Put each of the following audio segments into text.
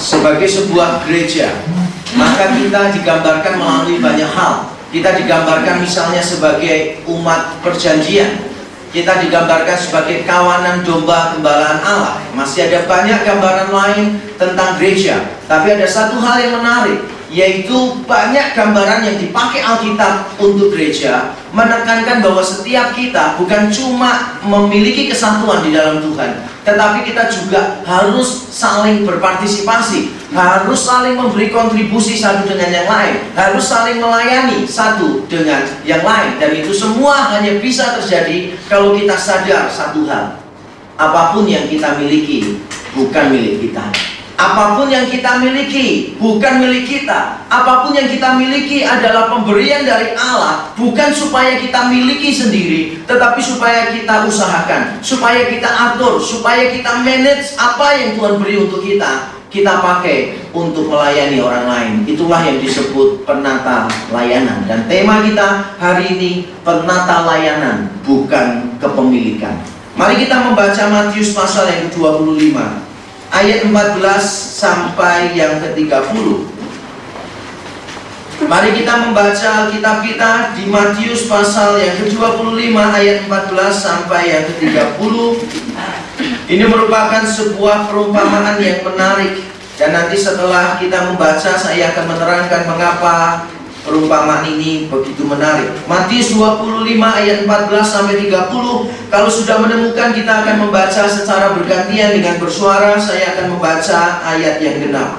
Sebagai sebuah gereja, maka kita digambarkan melalui banyak hal. Kita digambarkan misalnya sebagai umat perjanjian. Kita digambarkan sebagai kawanan domba gembalaan Allah. Masih ada banyak gambaran lain tentang gereja. Tapi ada satu hal yang menarik, yaitu banyak gambaran yang dipakai Alkitab untuk gereja menekankan bahwa setiap kita bukan cuma memiliki kesatuan di dalam Tuhan, tetapi kita juga harus saling berpartisipasi, harus saling memberi kontribusi satu dengan yang lain, harus saling melayani satu dengan yang lain. Dan itu semua hanya bisa terjadi kalau kita sadar satu hal: apapun yang kita miliki bukan milik kita. Apapun yang kita miliki bukan milik kita. Apapun yang kita miliki adalah pemberian dari Allah, bukan supaya kita miliki sendiri, tetapi supaya kita usahakan, supaya kita atur, supaya kita manage apa yang Tuhan beri untuk kita pakai untuk melayani orang lain. Itulah yang disebut penata layanan. Dan tema kita hari ini, penata layanan, bukan kepemilikan. Mari kita membaca Matius pasal yang ke-25, ayat 14 sampai yang ke-30. Mari kita membaca Alkitab kita di Matius pasal yang ke-25 ayat 14 sampai yang ke-30. Ini merupakan sebuah perumpamaan yang menarik. Dan nanti setelah kita membaca, saya akan menerangkan mengapa perumpamaan ini begitu menarik. Matius 25 ayat 14 sampai 30. Kalau sudah menemukan, kita akan membaca secara bergantian dengan bersuara. Saya akan membaca ayat yang genap.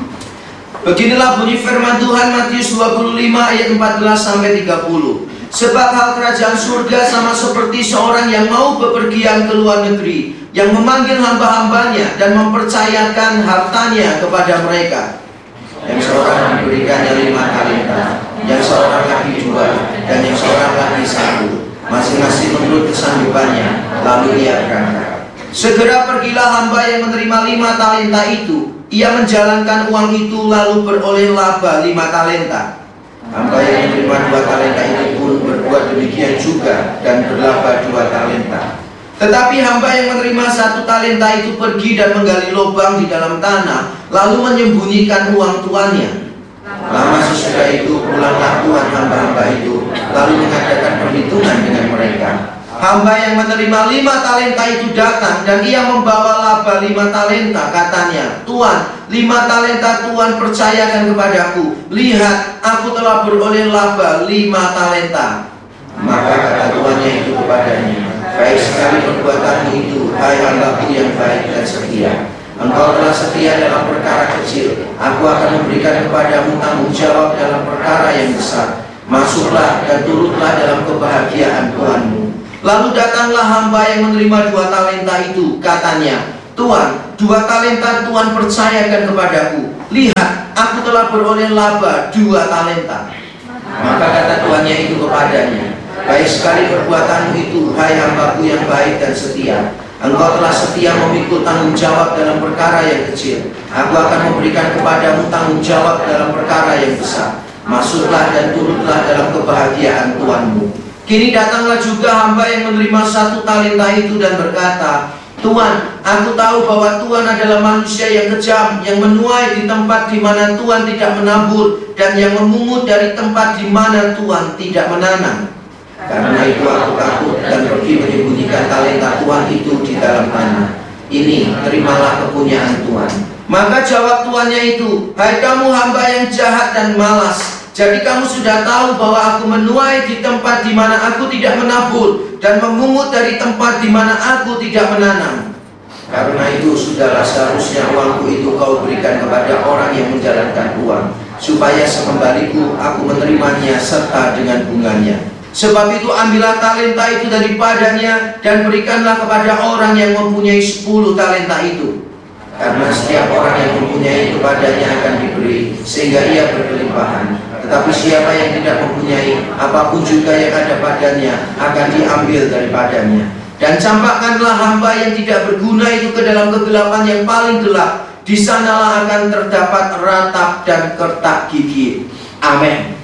Beginilah bunyi firman Tuhan, Matius 25 ayat 14 sampai 30. Sebab hal kerajaan surga sama seperti seorang yang mau bepergian ke luar negeri, yang memanggil hamba-hambanya dan mempercayakan hartanya kepada mereka. Yang seorang memberikannya 5 talenta, yang seorang lagi 2, dan yang seorang lagi 1, masing-masing menurut kesanggupannya. Lalu ia berangkat. Segera pergilah hamba yang menerima 5 talenta itu. Ia menjalankan uang itu lalu beroleh laba 5 talenta. Hamba yang menerima 2 talenta itu pun berbuat demikian juga dan berlaba 2 talenta. Tetapi hamba yang menerima 1 talenta itu pergi dan menggali lubang di dalam tanah, lalu menyembunyikan uang tuannya. Lama sesudah itu pulanglah tuan hamba-hamba itu, lalu mengadakan perhitungan dengan mereka. Hamba yang menerima 5 talenta itu datang, dan ia membawa laba 5 talenta. Katanya, Tuan, 5 talenta Tuan percayakan kepadaku. Lihat, aku telah beroleh laba 5 talenta. Maka kata tuannya itu kepadanya, baik sekali perbuatanmu itu, hai hambaku yang baik dan setia. Engkau telah setia dalam perkara kecil, aku akan memberikan kepadamu tanggung jawab dalam perkara yang besar. Masuklah dan turutlah dalam kebahagiaan Tuhanmu. Lalu datanglah hamba yang menerima 2 talenta itu. Katanya, Tuan, 2 talenta Tuan percayakan kepadaku. Lihat, aku telah beroleh laba 2 talenta. Maka kata tuannya itu kepadanya, baik sekali perbuatanmu itu, hai hambaku yang baik dan setia. Engkau telah setia memikul tanggung jawab dalam perkara yang kecil, aku akan memberikan kepadamu tanggung jawab dalam perkara yang besar. Masuklah dan turutlah dalam kebahagiaan Tuanmu. Kini datanglah juga hamba yang menerima 1 talenta itu dan berkata, Tuan, aku tahu bahwa Tuan adalah manusia yang kejam, yang menuai di tempat di mana Tuan tidak menabur, dan yang memungut dari tempat di mana Tuan tidak menanam. Karena itu aku takut dan pergi menyembunyikan talenta Tuan itu di dalam tanah. Ini, terimalah kepunyaan Tuan. Maka jawab tuannya itu, hai kamu hamba yang jahat dan malas. Jadi kamu sudah tahu bahwa aku menuai di tempat di mana aku tidak menabur, dan memungut dari tempat di mana aku tidak menanam. Karena itu sudahlah seharusnya uangku itu kau berikan kepada orang yang menjalankan uang, supaya sekembaliku aku menerimanya serta dengan bunganya. Sebab itu ambillah talenta itu daripadanya dan berikanlah kepada orang yang mempunyai 10 talenta itu. Karena setiap orang yang mempunyai kepadanya akan diberi, sehingga ia berkelimpahan. Tetapi siapa yang tidak mempunyai, apapun juga yang ada padanya akan diambil daripadanya. Dan campakkanlah hamba yang tidak berguna itu ke dalam kegelapan yang paling gelap. Di sanalah akan terdapat ratap dan kertak gigi. Amin.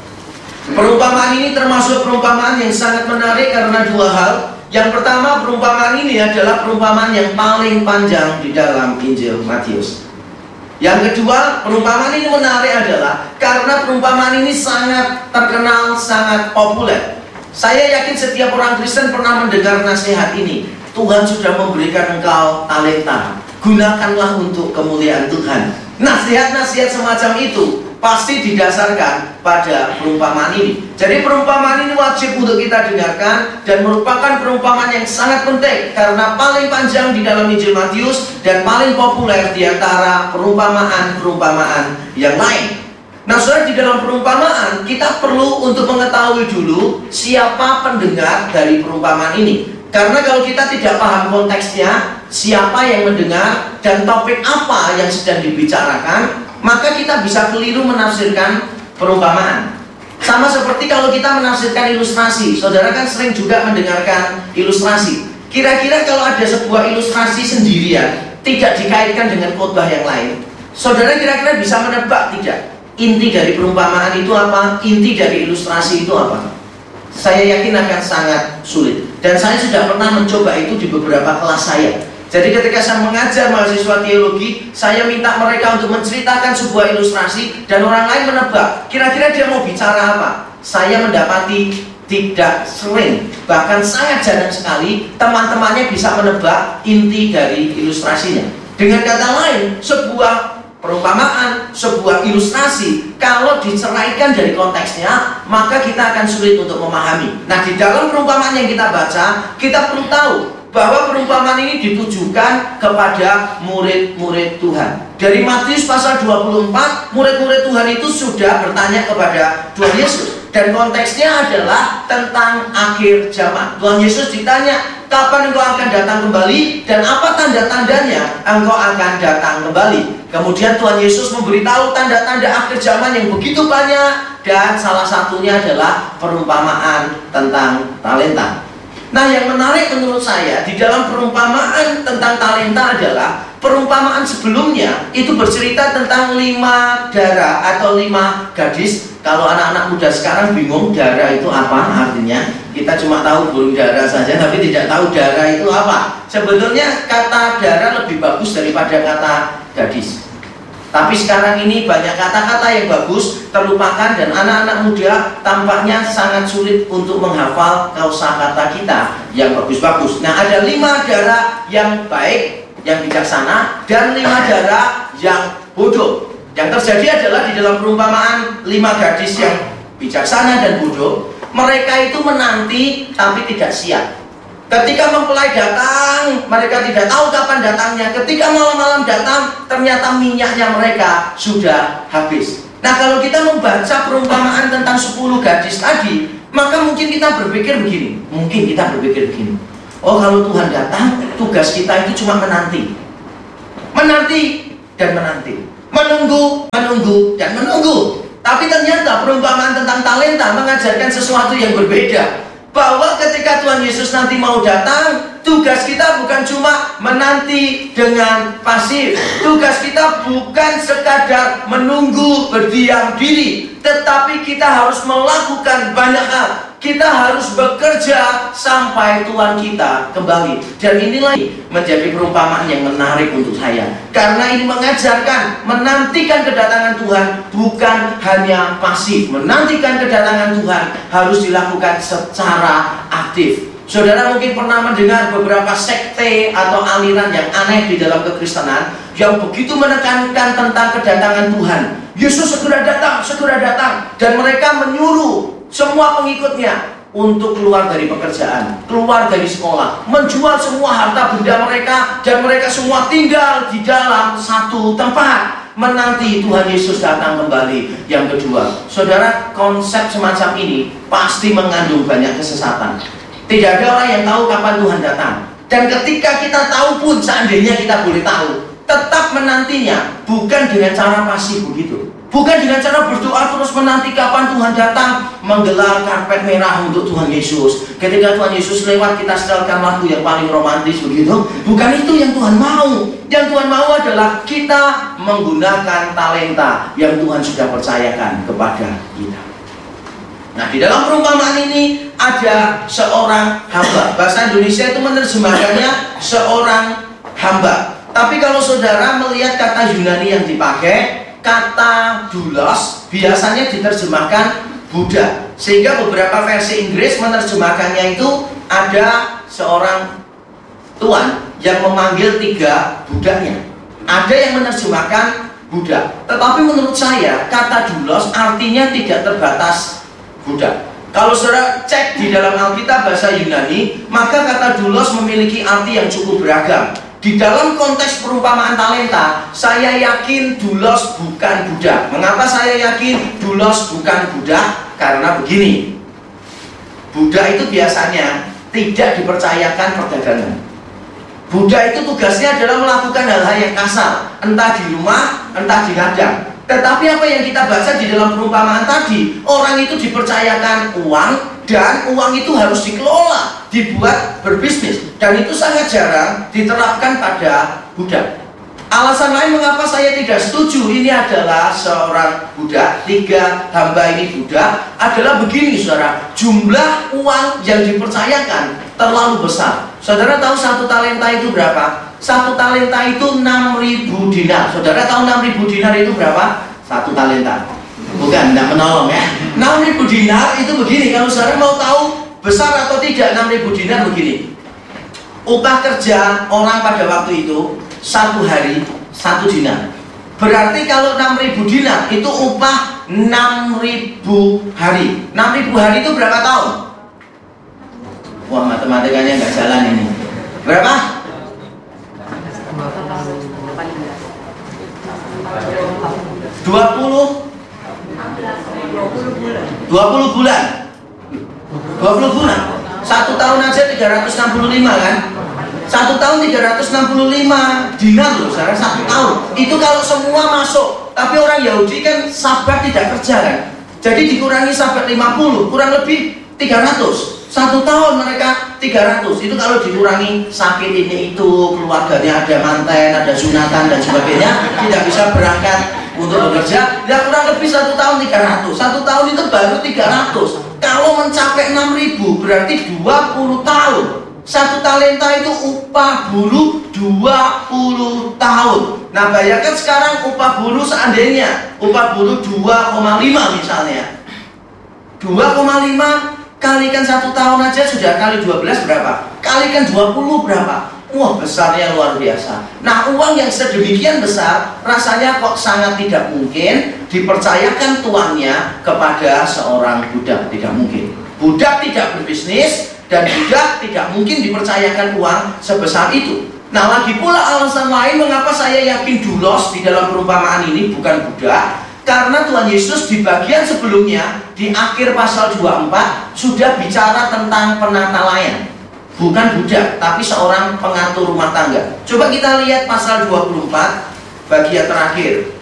Perumpamaan ini termasuk perumpamaan yang sangat menarik karena 2 hal. Yang pertama, perumpamaan ini adalah perumpamaan yang paling panjang di dalam Injil Matius. Yang kedua, perumpamaan ini menarik adalah karena perumpamaan ini sangat terkenal, sangat populer. Saya yakin setiap orang Kristen pernah mendengar nasihat ini. Tuhan sudah memberikan engkau talenta, gunakanlah untuk kemuliaan Tuhan. Nasihat-nasihat semacam itu pasti didasarkan pada perumpamaan ini. Jadi perumpamaan ini wajib untuk kita dengarkan dan merupakan perumpamaan yang sangat penting karena paling panjang di dalam Injil Matius dan paling populer di antara perumpamaan-perumpamaan yang lain. Nah, saudara, di dalam perumpamaan kita perlu untuk mengetahui dulu siapa pendengar dari perumpamaan ini. Karena kalau kita tidak paham konteksnya, siapa yang mendengar dan topik apa yang sedang dibicarakan, maka kita bisa keliru menafsirkan perumpamaan. Sama seperti kalau kita menafsirkan ilustrasi. Saudara kan sering juga mendengarkan ilustrasi. Kira-kira kalau ada sebuah ilustrasi sendirian, tidak dikaitkan dengan khotbah yang lain, saudara kira-kira bisa menebak tidak? Inti dari perumpamaan itu apa? Inti dari ilustrasi itu apa? Saya yakin akan sangat sulit. Dan saya sudah pernah mencoba itu di beberapa kelas saya. Jadi ketika saya mengajar mahasiswa teologi, saya minta mereka untuk menceritakan sebuah ilustrasi dan orang lain menebak kira-kira dia mau bicara apa. Saya mendapati tidak sering, bahkan sangat jarang sekali teman-temannya bisa menebak inti dari ilustrasinya. Dengan kata lain, sebuah perumpamaan, sebuah ilustrasi kalau diceraikan dari konteksnya, maka kita akan sulit untuk memahami. Nah, di dalam perumpamaan yang kita baca, kita perlu tahu bahwa perumpamaan ini ditujukan kepada murid-murid Tuhan. Dari Matius pasal 24, murid-murid Tuhan itu sudah bertanya kepada Tuhan Yesus. Dan konteksnya adalah tentang akhir zaman. Tuhan Yesus ditanya, kapan engkau akan datang kembali dan apa tanda-tandanya engkau akan datang kembali. Kemudian Tuhan Yesus memberitahu tanda-tanda akhir zaman yang begitu banyak, dan salah satunya adalah perumpamaan tentang talenta. Nah, yang menarik menurut saya di dalam perumpamaan tentang talenta adalah perumpamaan sebelumnya itu bercerita tentang 5 dara atau 5 gadis. Kalau anak-anak muda sekarang bingung dara itu apa artinya, kita cuma tahu burung dara saja tapi tidak tahu dara itu apa. Sebetulnya kata dara lebih bagus daripada kata gadis. Tapi sekarang ini banyak kata-kata yang bagus terlupakan dan anak-anak muda tampaknya sangat sulit untuk menghafal kosakata kita yang bagus-bagus. Nah, ada 5 dara yang baik, yang bijaksana, dan 5 dara yang bodoh. Yang terjadi adalah di dalam perumpamaan 5 gadis yang bijaksana dan bodoh, mereka itu menanti tapi tidak siap. Ketika mempelai datang, mereka tidak tahu kapan datangnya. Ketika malam-malam datang, ternyata minyaknya mereka sudah habis. Nah, kalau kita membaca perumpamaan tentang 10 gadis tadi, maka mungkin kita berpikir begini. Oh, kalau Tuhan datang, tugas kita itu cuma menanti. Menanti dan menanti. Menunggu dan menunggu. Tapi ternyata perumpamaan tentang talenta mengajarkan sesuatu yang berbeda. Bahwa ketika Tuhan Yesus nanti mau datang, tugas kita bukan cuma menanti dengan pasif. Tugas kita bukan sekadar menunggu berdiam diri, tetapi kita harus melakukan banyak hal. Kita harus bekerja sampai Tuhan kita kembali. Dan inilah menjadi perumpamaan yang menarik untuk saya, karena ini mengajarkan menantikan kedatangan Tuhan bukan hanya pasif. Menantikan kedatangan Tuhan harus dilakukan secara aktif. Saudara mungkin pernah mendengar beberapa sekte atau aliran yang aneh di dalam kekristenan yang begitu menekankan tentang kedatangan Tuhan. Yesus segera datang, dan mereka menyuruh semua pengikutnya untuk keluar dari pekerjaan, keluar dari sekolah, menjual semua harta benda mereka, dan mereka semua tinggal di dalam satu tempat menanti Tuhan Yesus datang kembali yang kedua. Saudara, konsep semacam ini pasti mengandung banyak kesesatan. Tidak ada orang yang tahu kapan Tuhan datang. Dan ketika kita tahu pun, seandainya kita boleh tahu, tetap menantinya bukan dengan cara pasif begitu. Bukan dengan cara berdoa terus menanti kapan Tuhan datang, menggelar karpet merah untuk Tuhan Yesus. Ketika Tuhan Yesus lewat, kita setelkan lagu yang paling romantis begitu. Bukan itu yang Tuhan mau. Yang Tuhan mau adalah kita menggunakan talenta yang Tuhan sudah percayakan kepada kita. Nah, di dalam perumpamaan ini ada seorang hamba. Bahasa Indonesia itu menerjemahkannya seorang hamba. Tapi kalau saudara melihat kata Yunani yang dipakai, kata doulos biasanya diterjemahkan budak. Sehingga beberapa versi Inggris menerjemahkannya itu ada seorang tuan yang memanggil 3 budaknya. Ada yang menerjemahkan budak. Tetapi menurut saya kata doulos artinya tidak terbatas budak. Kalau saudara cek di dalam Alkitab bahasa Yunani, maka kata doulos memiliki arti yang cukup beragam. Di dalam konteks perumpamaan talenta, saya yakin doulos bukan budak. Mengapa saya yakin doulos bukan budak? Karena begini, budak itu biasanya tidak dipercayakan perdagangan. Budak itu tugasnya adalah melakukan hal-hal yang kasar, entah di rumah, entah di ladang. Tetapi apa yang kita baca di dalam perumpamaan tadi, orang itu dipercayakan uang, dan uang itu harus dikelola, dibuat berbisnis. Dan itu sangat jarang diterapkan pada budak. Alasan lain mengapa saya tidak setuju ini adalah seorang budak, 3 hamba ini budak, adalah begini saudara, jumlah uang yang dipercayakan terlalu besar. Saudara tahu 1 talenta itu berapa? 1 talenta itu 6.000 dinar. Saudara tahu 6.000 dinar itu berapa? 1 talenta. Bukan, tidak menolong ya. 6.000 dinar itu begini, kalau saudara mau tahu besar atau tidak 6.000 dinar begini. Upah kerja orang pada waktu itu 1 hari 1 dinar. Berarti kalau 6.000 dinar itu upah 6.000 hari. 6.000 hari itu berapa tahun? Wah, matematikanya nggak jalan ini. Berapa? 20 bulan. 20 bulan. 1 tahun aja 365 kan? 1 tahun 365 dinar loh, saudara, 1 tahun. Itu kalau semua masuk. Tapi orang Yahudi kan sabat tidak kerja kan? Jadi dikurangi sabat 50, kurang lebih 300. 1 tahun mereka 300. Itu kalau dikurangi sakit ini itu, keluarganya ada manten, ada sunatan dan sebagainya, tidak bisa berangkat untuk bekerja, ya kurang lebih 1 tahun 300. 1 tahun itu baru 300. Kalau mencapai 6.000 berarti 20 tahun. 1 talenta itu upah buruh 20 tahun. Nah, bayangkan sekarang upah buruh seandainya upah buruh 2,5 misalnya. 2,5 kalikan 1 tahun aja sudah kali 12 berapa? Kalikan 20 berapa? Wah, besarnya luar biasa. Nah, uang yang sedemikian besar rasanya kok sangat tidak mungkin dipercayakan tuannya kepada seorang budak. Tidak mungkin. Budak tidak berbisnis dan budak tidak mungkin dipercayakan uang sebesar itu. Nah, lagi pula alasan lain mengapa saya yakin doulos di dalam perumpamaan ini bukan budak, karena Tuhan Yesus di bagian sebelumnya di akhir pasal 24 sudah bicara tentang penata layan. Bukan budak, tapi seorang pengatur rumah tangga. Coba kita lihat pasal 24 bagian terakhir.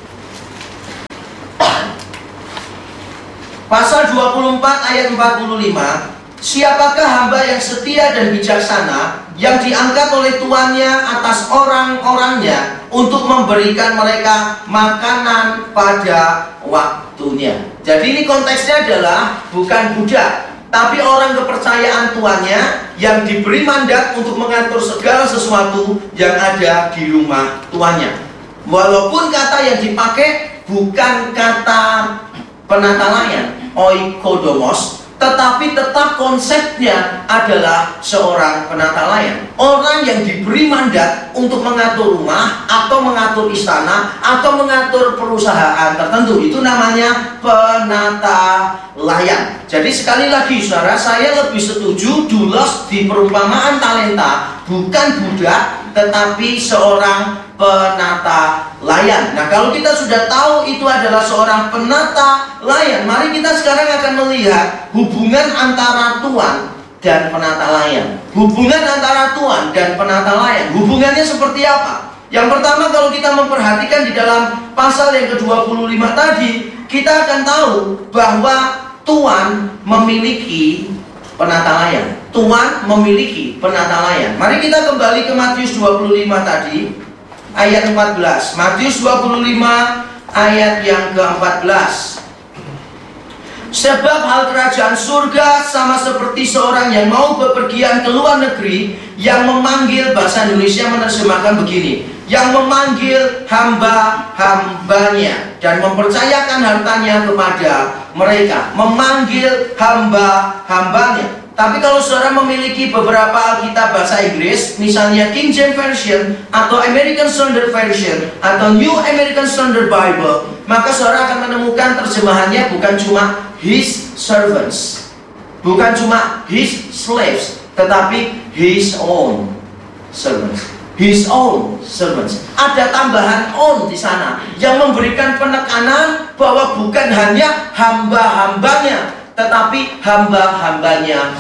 Pasal 24 ayat 45. Siapakah hamba yang setia dan bijaksana yang diangkat oleh tuannya atas orang-orangnya untuk memberikan mereka makanan pada waktunya. Jadi ini konteksnya adalah bukan budak, tapi orang kepercayaan tuannya yang diberi mandat untuk mengatur segala sesuatu yang ada di rumah tuannya. Walaupun kata yang dipakai bukan kata penata layan, oikodomos, tetapi tetap konsepnya adalah seorang penata layan. Orang yang diberi mandat untuk mengatur rumah atau mengatur istana atau mengatur perusahaan tertentu, itu namanya penata layan. Jadi sekali lagi saudara, saya lebih setuju doulos di perumpamaan talenta bukan budak, tetapi seorang penata layan. Nah, kalau kita sudah tahu itu adalah seorang penata layan, mari kita sekarang akan melihat hubungan antara tuan dan penata layan. Hubungan antara tuan dan penata layan, hubungannya seperti apa? Yang pertama, kalau kita memperhatikan di dalam pasal yang ke-25 tadi, kita akan tahu bahwa tuan memiliki penata layan. Tuan memiliki penata layan. Mari kita kembali ke Matius 25 tadi, ayat 14. Matius 25 ayat yang ke-14. Sebab hal kerajaan surga sama seperti seorang yang mau bepergian ke luar negeri, yang memanggil, bahasa Indonesia menerjemahkan begini, yang memanggil hamba-hambanya dan mempercayakan hartanya kepada mereka. Memanggil hamba-hambanya. Tapi kalau saudara memiliki beberapa Alkitab bahasa Inggris, misalnya King James Version atau American Standard Version atau New American Standard Bible, maka saudara akan menemukan terjemahannya bukan cuma his servants, bukan cuma his slaves, tetapi his own servants. His own servants. Ada tambahan on di sana yang memberikan penekanan bahwa bukan hanya hamba-hambanya, tetapi hamba-hambanya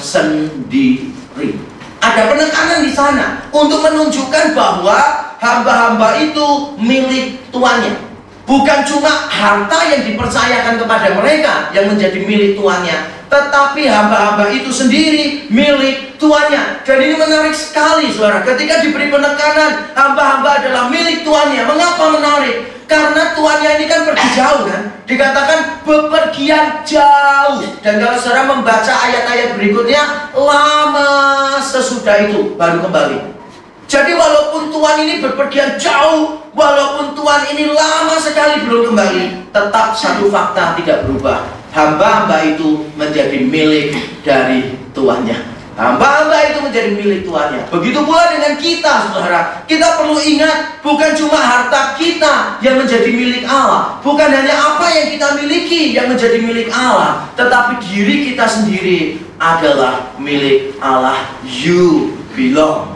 sendiri. Ada penekanan di sana untuk menunjukkan bahwa hamba-hamba itu milik tuannya. Bukan cuma harta yang dipercayakan kepada mereka yang menjadi milik tuannya, tetapi hamba-hamba itu sendiri milik tuannya. Dan ini menarik sekali, saudara. Ketika diberi penekanan hamba-hamba adalah milik tuannya. Mengapa menarik? Karena tuannya ini kan pergi jauh, kan? Dikatakan bepergian jauh. Dan kalau saudara membaca ayat-ayat berikutnya, lama sesudah itu baru kembali. Jadi walaupun Tuhan ini berpergian jauh, walaupun Tuhan ini lama sekali belum kembali, tetap satu fakta tidak berubah. Hamba-hamba itu menjadi milik dari tuannya. Hamba-hamba itu menjadi milik tuannya. Begitu pula dengan kita, saudara. Kita perlu ingat, bukan cuma harta kita yang menjadi milik Allah, bukan hanya apa yang kita miliki yang menjadi milik Allah, tetapi diri kita sendiri adalah milik Allah. You belong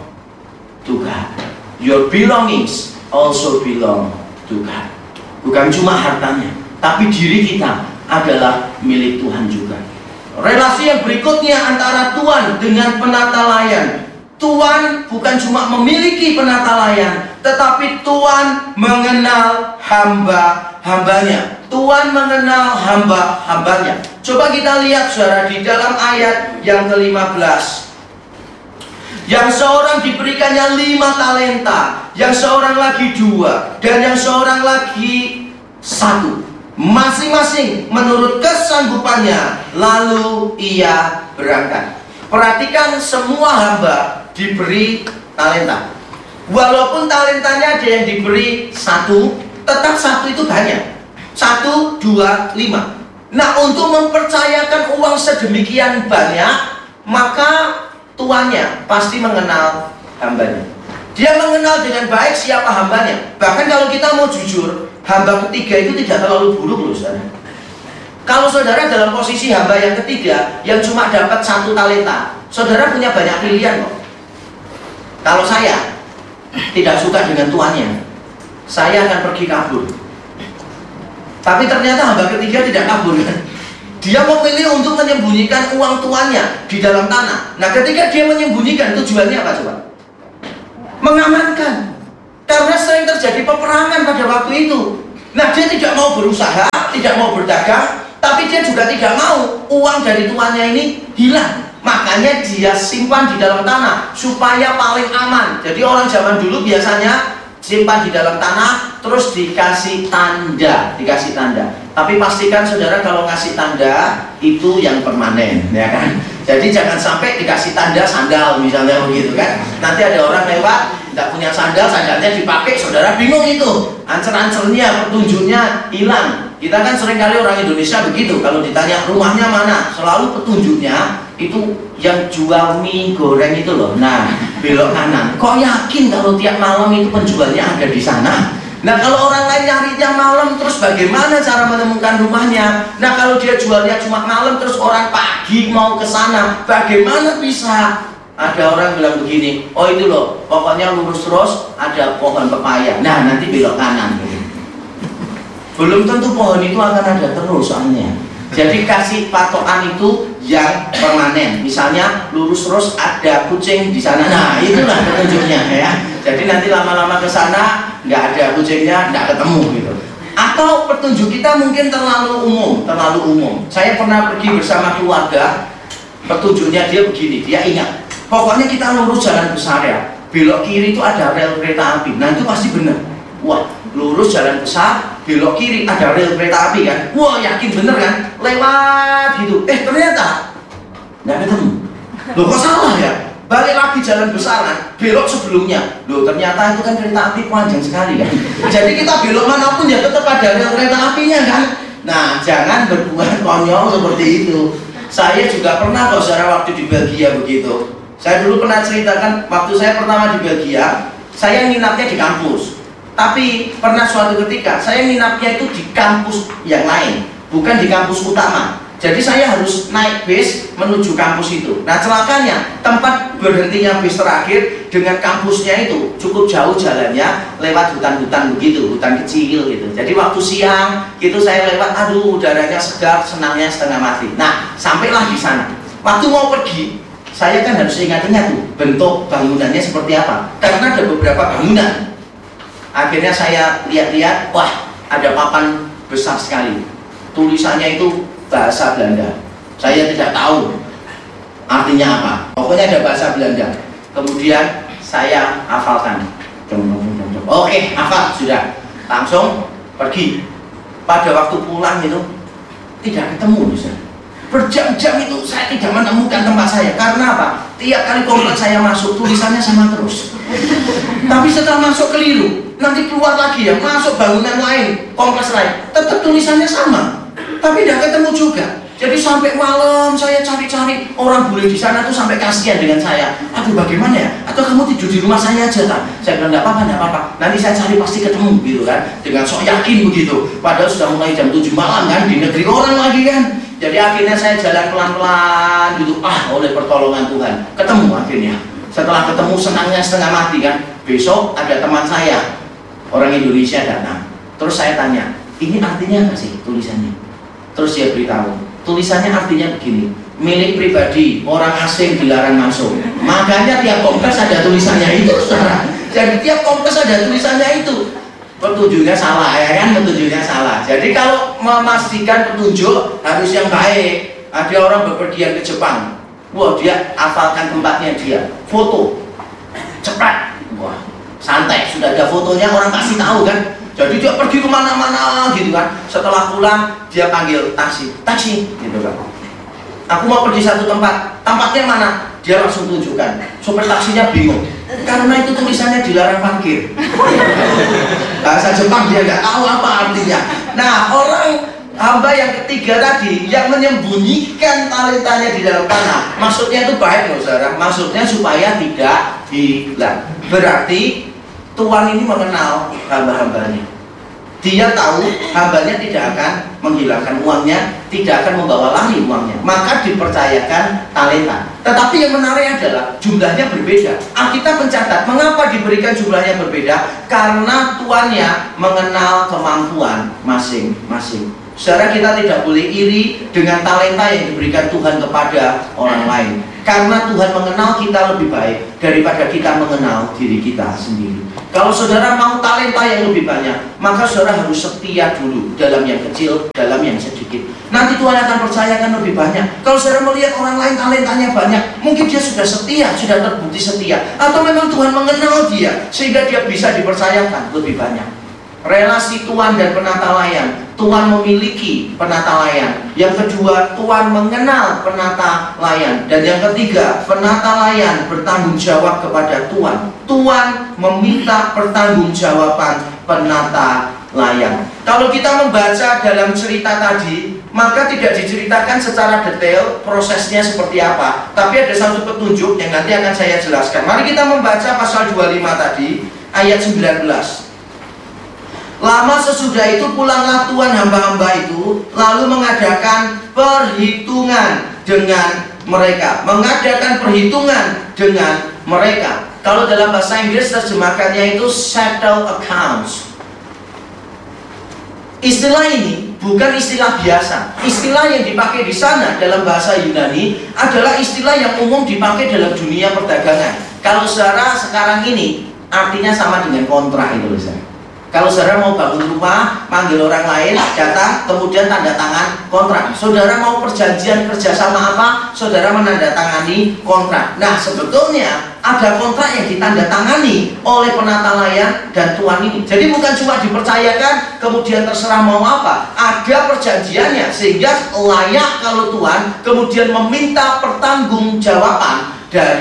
to God. Your belongings also belong to God. Bukan cuma hartanya, tapi diri kita adalah milik Tuhan juga. Relasi yang berikutnya antara Tuan dengan penata layan. Tuan bukan cuma memiliki penata layan, tetapi Tuan mengenal hamba-hambanya. Tuan mengenal hamba-hambanya. Coba kita lihat, saudara, di dalam ayat yang ke-15. Yang seorang diberikannya 5 talenta, yang seorang lagi 2, dan yang seorang lagi 1. Masing-masing menurut kesanggupannya, lalu ia berangkat. Perhatikan, semua hamba diberi talenta. Walaupun talentanya ada yang diberi 1, tetap 1 itu banyak. 1, 2, 5. Nah, untuk mempercayakan uang sedemikian banyak, maka tuannya pasti mengenal hambanya. Dia mengenal dengan baik siapa hambanya. Bahkan kalau kita mau jujur, hamba ketiga itu tidak terlalu buruk loh, saudara. Kalau saudara dalam posisi hamba yang ketiga yang cuma dapat 1 talenta, saudara punya banyak pilihan kok. Kalau saya tidak suka dengan tuannya, saya akan pergi kabur. Tapi ternyata hamba ketiga tidak kabur, kan? Dia memilih untuk menyembunyikan uang tuannya di dalam tanah. Nah, ketika dia menyembunyikan, tujuannya apa coba? Mengamankan. Karena sering terjadi peperangan pada waktu itu. Nah, dia tidak mau berusaha, tidak mau berdagang, tapi dia juga tidak mau uang dari tuannya ini hilang. Makanya dia simpan di dalam tanah supaya paling aman. Jadi orang zaman dulu biasanya simpan di dalam tanah, terus dikasih tanda, Tapi pastikan, saudara, kalau kasih tanda itu yang permanen, ya kan? Jadi jangan sampai dikasih tanda sandal misalnya begitu, kan? Nanti ada orang lewat, tidak punya sandal, sandalnya dipakai, saudara bingung itu. Ancer-ancernya, petunjuknya hilang. Kita kan seringkali orang Indonesia begitu, kalau ditanya rumahnya mana, selalu petunjuknya itu yang jual mie goreng itu loh. Nah, belok kanan. Kok yakin kalau tiap malam itu penjualnya ada di sana? Nah, kalau orang lain nyarinya malam, terus bagaimana cara menemukan rumahnya? Nah, kalau dia jualnya cuma malam, terus orang pagi mau ke sana, bagaimana bisa? Ada orang bilang begini, oh itu loh, pokoknya lurus terus ada pohon pepaya. Nah, nanti belok kanan. Belum tentu pohon itu akan ada terus soalnya. Jadi kasih patokan itu yang permanen. Misalnya lurus terus ada kucing di sana. Nah, itulah petunjuknya, ya. Jadi nanti lama-lama ke sana nggak ada kucingnya, nggak ketemu gitu. Atau petunjuk kita mungkin terlalu umum. Saya pernah pergi bersama keluarga, petunjuknya dia begini, dia ingat. Pokoknya kita lurus jalan besar ya, belok kiri itu ada rel kereta api. Nah, itu pasti benar. Wah, lurus jalan besar, belok kiri ada rel kereta api kan? Wah, yakin bener kan? Lewat gitu. Ternyata nggak ketemu. Loh, kok salah ya? balik lagi jalan besaran, belok sebelumnya. Loh, ternyata itu kan kereta api panjang sekali kan. Jadi kita belok manapun ya tetap ada rel kereta apinya kan. Nah, jangan berbuat konyol seperti itu. Saya juga pernah kok saudara waktu di Belgia begitu. Saya dulu pernah ceritakan waktu saya pertama di Belgia, saya nginapnya di kampus. Tapi pernah suatu ketika saya nginapnya itu di kampus yang lain, bukan di kampus utama. Jadi saya harus naik bis menuju kampus itu. Nah, celakanya tempat berhentinya bis terakhir dengan kampusnya itu cukup jauh jalannya, lewat hutan-hutan begitu, hutan kecil gitu. Jadi waktu siang gitu saya lewat, aduh udaranya segar, senangnya setengah mati. Nah, sampailah di sana. Waktu mau pergi, saya kan harus ingat-ingat tuh bentuk bangunannya seperti apa. Karena ada beberapa bangunan. Akhirnya saya lihat-lihat, wah ada papan besar sekali. Tulisannya itu bahasa Belanda. Saya tidak tahu artinya apa. Pokoknya ada bahasa Belanda. Kemudian saya hafalkan. Oke, hafal sudah. Langsung pergi. Pada waktu pulang itu tidak ketemu, Ustaz. Berjam-jam itu saya tidak menemukan tempat saya. Karena apa? Tiap kali kompleks saya masuk tulisannya sama terus. Tapi setelah masuk keliru, nanti keluar lagi ya, masuk bangunan lain, kompleks lain, tetap tulisannya sama. Tapi tidak ketemu juga. Jadi sampai malam saya cari-cari, orang bule di sana tuh sampai kasihan dengan saya. Aduh bagaimana ya? Atau kamu tidur di rumah saya aja tak? Saya bilang enggak apa-apa. Nanti saya cari pasti ketemu gitu kan. Dengan sok yakin begitu. Padahal sudah mulai jam 7 malam kan, di negeri orang lagi kan. Jadi akhirnya saya jalan pelan-pelan gitu. Oleh pertolongan Tuhan ketemu akhirnya. Setelah ketemu senangnya setengah mati kan. Besok ada teman saya, orang Indonesia datang. Terus saya tanya, ini artinya apa sih tulisannya? Terus dia beritahu, tulisannya artinya begini, milik pribadi, orang asing dilarang masuk. Makanya tiap kompleks ada tulisannya itu, saudara. Jadi tiap kompleks ada tulisannya itu. Petunjuknya salah ya kan, petunjuknya salah. Jadi kalau memastikan petunjuk harus yang baik. Ada orang bepergian ke Jepang, wah dia hafalkan tempatnya dia, foto, cepat, wah santai, sudah ada fotonya orang pasti tahu kan. Jadi dia pergi kemana-mana gitu kan. Setelah pulang dia panggil taksi gitu kan. Aku mau pergi satu tempat, tempatnya mana? Dia langsung tunjukkan. Sopir taksinya bingung, karena itu tulisannya dilarang parkir. Bahasa Jepang dia nggak tahu apa artinya. Nah, orang hamba yang ketiga tadi yang menyembunyikan talentanya di dalam tanah, maksudnya itu baik loh saudara. Maksudnya supaya tidak hilang. Berarti Tuhan ini mengenal hamba-hambanya. Dia tahu hambanya tidak akan menghilangkan uangnya, tidak akan membawa lari uangnya, maka dipercayakan talenta. Tetapi yang menarik adalah jumlahnya berbeda. Alkitab mencatat mengapa diberikan jumlahnya berbeda? Karena tuannya mengenal kemampuan masing-masing. Saudara, kita tidak boleh iri dengan talenta yang diberikan Tuhan kepada orang lain. Karena Tuhan mengenal kita lebih baik daripada kita mengenal diri kita sendiri. Kalau saudara mau talenta yang lebih banyak, maka saudara harus setia dulu dalam yang kecil, dalam yang sedikit. Nanti Tuhan akan percayakan lebih banyak. Kalau saudara melihat orang lain talentanya banyak, mungkin dia sudah setia, sudah terbukti setia. Atau memang Tuhan mengenal dia, sehingga dia bisa dipercayakan lebih banyak. Relasi Tuhan dan penata layan. Tuhan memiliki penata layan. Yang kedua, Tuhan mengenal penata layan. Dan yang ketiga, penata layan bertanggung jawab kepada Tuhan. Tuhan meminta pertanggungjawaban penata layan. Kalau kita membaca dalam cerita tadi, maka tidak diceritakan secara detail prosesnya seperti apa. Tapi ada satu petunjuk yang nanti akan saya jelaskan. Mari kita membaca pasal 25 tadi, ayat 19. Lama sesudah itu pulanglah tuan hamba-hamba itu, lalu mengadakan perhitungan dengan mereka. Mengadakan perhitungan dengan mereka. Kalau dalam bahasa Inggris terjemahkannya itu settle accounts. Istilah ini bukan istilah biasa. Istilah yang dipakai di sana dalam bahasa Yunani adalah istilah yang umum dipakai dalam dunia perdagangan. Kalau saudara sekarang ini artinya sama dengan kontrak itu loh saudara. Kalau saudara mau bangun rumah, manggil orang lain, datang, kemudian tanda tangan kontrak. Saudara mau perjanjian kerjasama apa, saudara menandatangani kontrak. Nah, sebetulnya ada kontrak yang ditandatangani oleh penata layan dan tuan ini. Jadi bukan cuma dipercayakan, kemudian terserah mau apa. Ada perjanjiannya, sehingga layak kalau tuan kemudian meminta pertanggungjawaban dari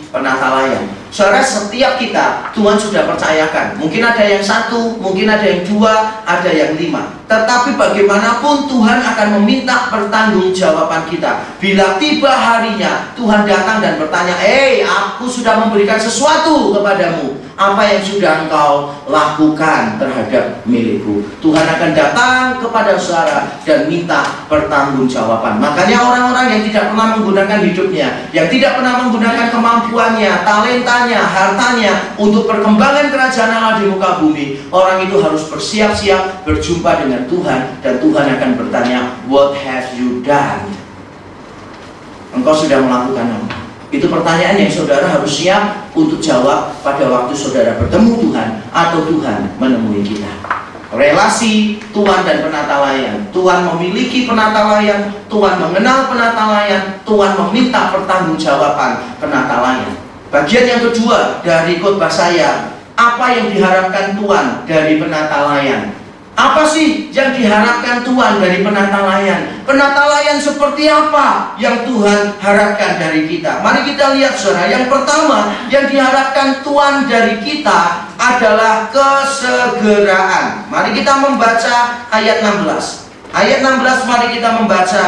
penata layan. Saudara, setiap kita Tuhan sudah percayakan. Mungkin ada yang 1, mungkin ada yang 2, ada yang 5. Tetapi bagaimanapun Tuhan akan meminta pertanggungjawaban kita. Bila tiba harinya Tuhan datang dan bertanya, aku sudah memberikan sesuatu kepadamu. Apa yang sudah engkau lakukan terhadap milikku? Tuhan akan datang kepada saudara dan minta pertanggungjawaban. Makanya orang-orang yang tidak pernah menggunakan hidupnya, yang tidak pernah menggunakan kemampuannya, talentanya, hartanya untuk perkembangan kerajaan Allah di muka bumi, orang itu harus bersiap-siap berjumpa dengan Tuhan, dan Tuhan akan bertanya, what have you done? Engkau sudah melakukan apa? Itu pertanyaan yang saudara harus siap untuk jawab pada waktu saudara bertemu Tuhan atau Tuhan menemui kita. Relasi Tuhan dan penata layan. Tuhan memiliki penata layan, Tuhan mengenal penata layan, Tuhan meminta pertanggungjawaban penata layan. Bagian yang kedua dari khotbah saya, apa yang diharapkan Tuhan dari penata layan? Apa sih yang diharapkan Tuhan dari penata layan? Penata layan seperti apa yang Tuhan harapkan dari kita? Mari kita lihat saudara. Yang pertama yang diharapkan Tuhan dari kita adalah kesegeraan. Mari kita membaca ayat 16. Ayat 16 mari kita membaca.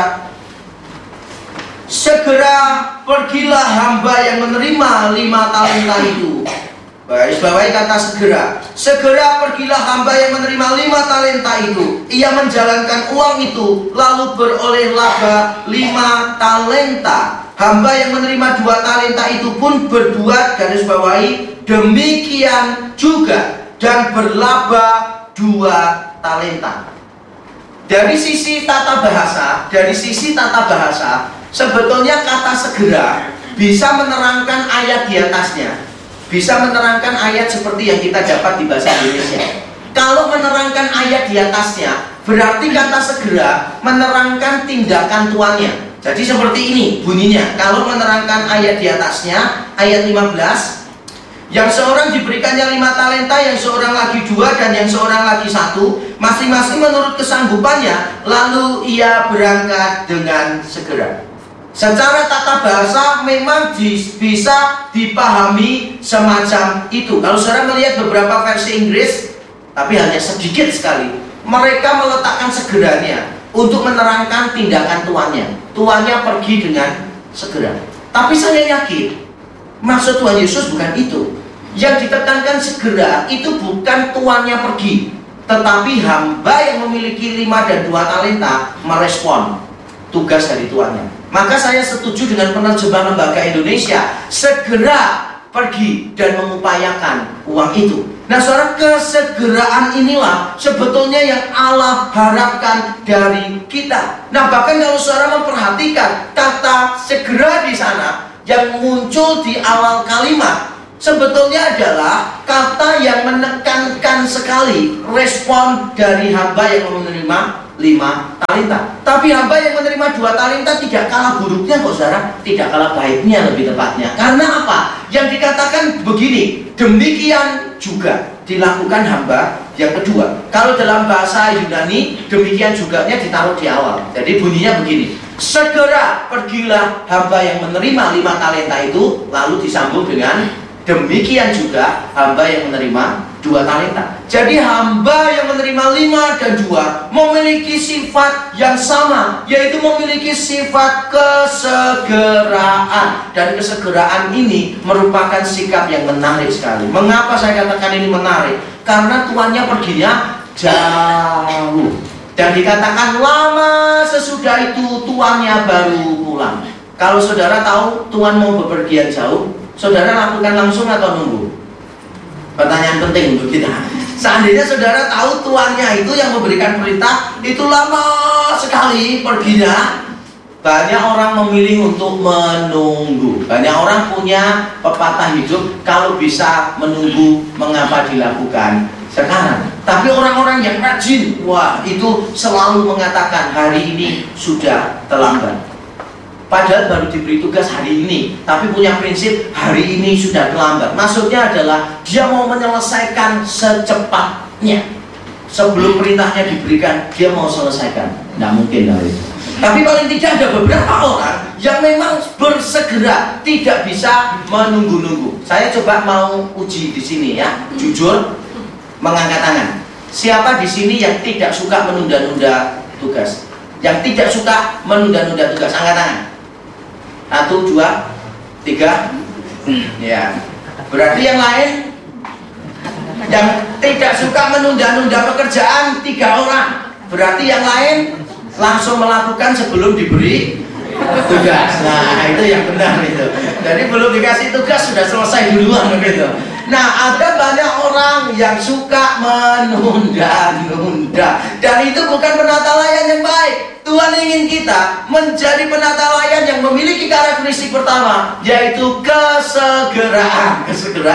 Segera pergilah hamba yang menerima 5 talenta itu. Bawahi kata segera. Segera pergilah hamba yang menerima 5 talenta itu. Ia menjalankan uang itu, lalu beroleh laba 5 talenta. Hamba yang menerima 2 talenta itu pun berbuat, garis bawahi, demikian juga, dan berlaba 2 talenta. Dari sisi tata bahasa, sebetulnya kata segera bisa menerangkan ayat di atasnya. Bisa menerangkan ayat seperti yang kita dapat di bahasa Indonesia. Kalau menerangkan ayat di atasnya, berarti kata segera menerangkan tindakan tuannya. Jadi seperti ini bunyinya. Kalau menerangkan ayat di atasnya, ayat 15, yang seorang diberikannya 5 talenta, yang seorang lagi 2, dan yang seorang lagi 1, masing-masing menurut kesanggupannya, lalu ia berangkat dengan segera. Secara tata bahasa memang bisa dipahami semacam itu. Kalau saudara melihat beberapa versi Inggris, tapi hanya sedikit sekali, mereka meletakkan segeranya untuk menerangkan tindakan tuannya. Tuannya pergi dengan segera. Tapi saya yakin maksud Tuhan Yesus bukan itu. Yang ditekankan segera itu bukan tuannya pergi, tetapi hamba yang memiliki 5 dan 2 talenta merespon tugas dari tuannya. Maka saya setuju dengan penerjemah Lembaga Indonesia, segera pergi dan mengupayakan uang itu. Nah saudara, kesegeraan inilah sebetulnya yang Allah harapkan dari kita. Nah bahkan kalau saudara memperhatikan kata segera di sana yang muncul di awal kalimat, sebetulnya adalah kata yang menekankan sekali respon dari hamba yang menerima 5 talenta. Tapi hamba yang menerima 2 talenta tidak kalah buruknya kok saudara, tidak kalah baiknya lebih tepatnya. Karena apa? Yang dikatakan begini, demikian juga dilakukan hamba yang kedua. Kalau dalam bahasa Yunani, demikian juga-nya ditaruh di awal. Jadi bunyinya begini, segera pergilah hamba yang menerima 5 talenta itu, lalu disambung dengan demikian juga hamba yang menerima 2 talenta. Jadi hamba yang menerima 5 dan 2 memiliki sifat yang sama, yaitu memiliki sifat kesegeraan. Dan kesegeraan ini merupakan sikap yang menarik sekali. Mengapa saya katakan ini menarik? Karena tuannya perginya jauh, dan dikatakan lama sesudah itu tuannya baru pulang. Kalau saudara tahu tuan mau bepergian jauh, saudara lakukan langsung atau nunggu? Pertanyaan penting untuk kita. Seandainya saudara tahu tuannya itu yang memberikan perintah itu lama sekali perginya, banyak orang memilih untuk menunggu. Banyak orang punya pepatah hidup, kalau bisa menunggu mengapa dilakukan sekarang. Tapi orang-orang yang rajin, wah itu selalu mengatakan hari ini sudah terlambat. Padahal baru diberi tugas hari ini, tapi punya prinsip hari ini sudah terlambat. Maksudnya adalah dia mau menyelesaikan secepatnya. Sebelum perintahnya diberikan, dia mau selesaikan. Tidak mungkin dari itu. Tapi paling tidak ada beberapa orang yang memang bersegera, tidak bisa menunggu-nunggu. Saya coba mau uji di sini ya, jujur mengangkat tangan. Siapa di sini yang tidak suka menunda-nunda tugas? Yang tidak suka menunda-nunda tugas, angkat tangan. 1, 2, 3. Ya. Berarti yang lain yang tidak suka menunda-nunda pekerjaan 3 orang. Berarti yang lain langsung melakukan sebelum diberi tugas. Nah, itu yang benar itu. Jadi belum dikasih tugas sudah selesai duluan begitu. Nah, ada banyak orang yang suka menunda-nunda, dan itu bukan penata layan yang baik. Tuhan ingin kita menjadi penata layan yang memiliki karakteristik pertama, yaitu kesegeraan.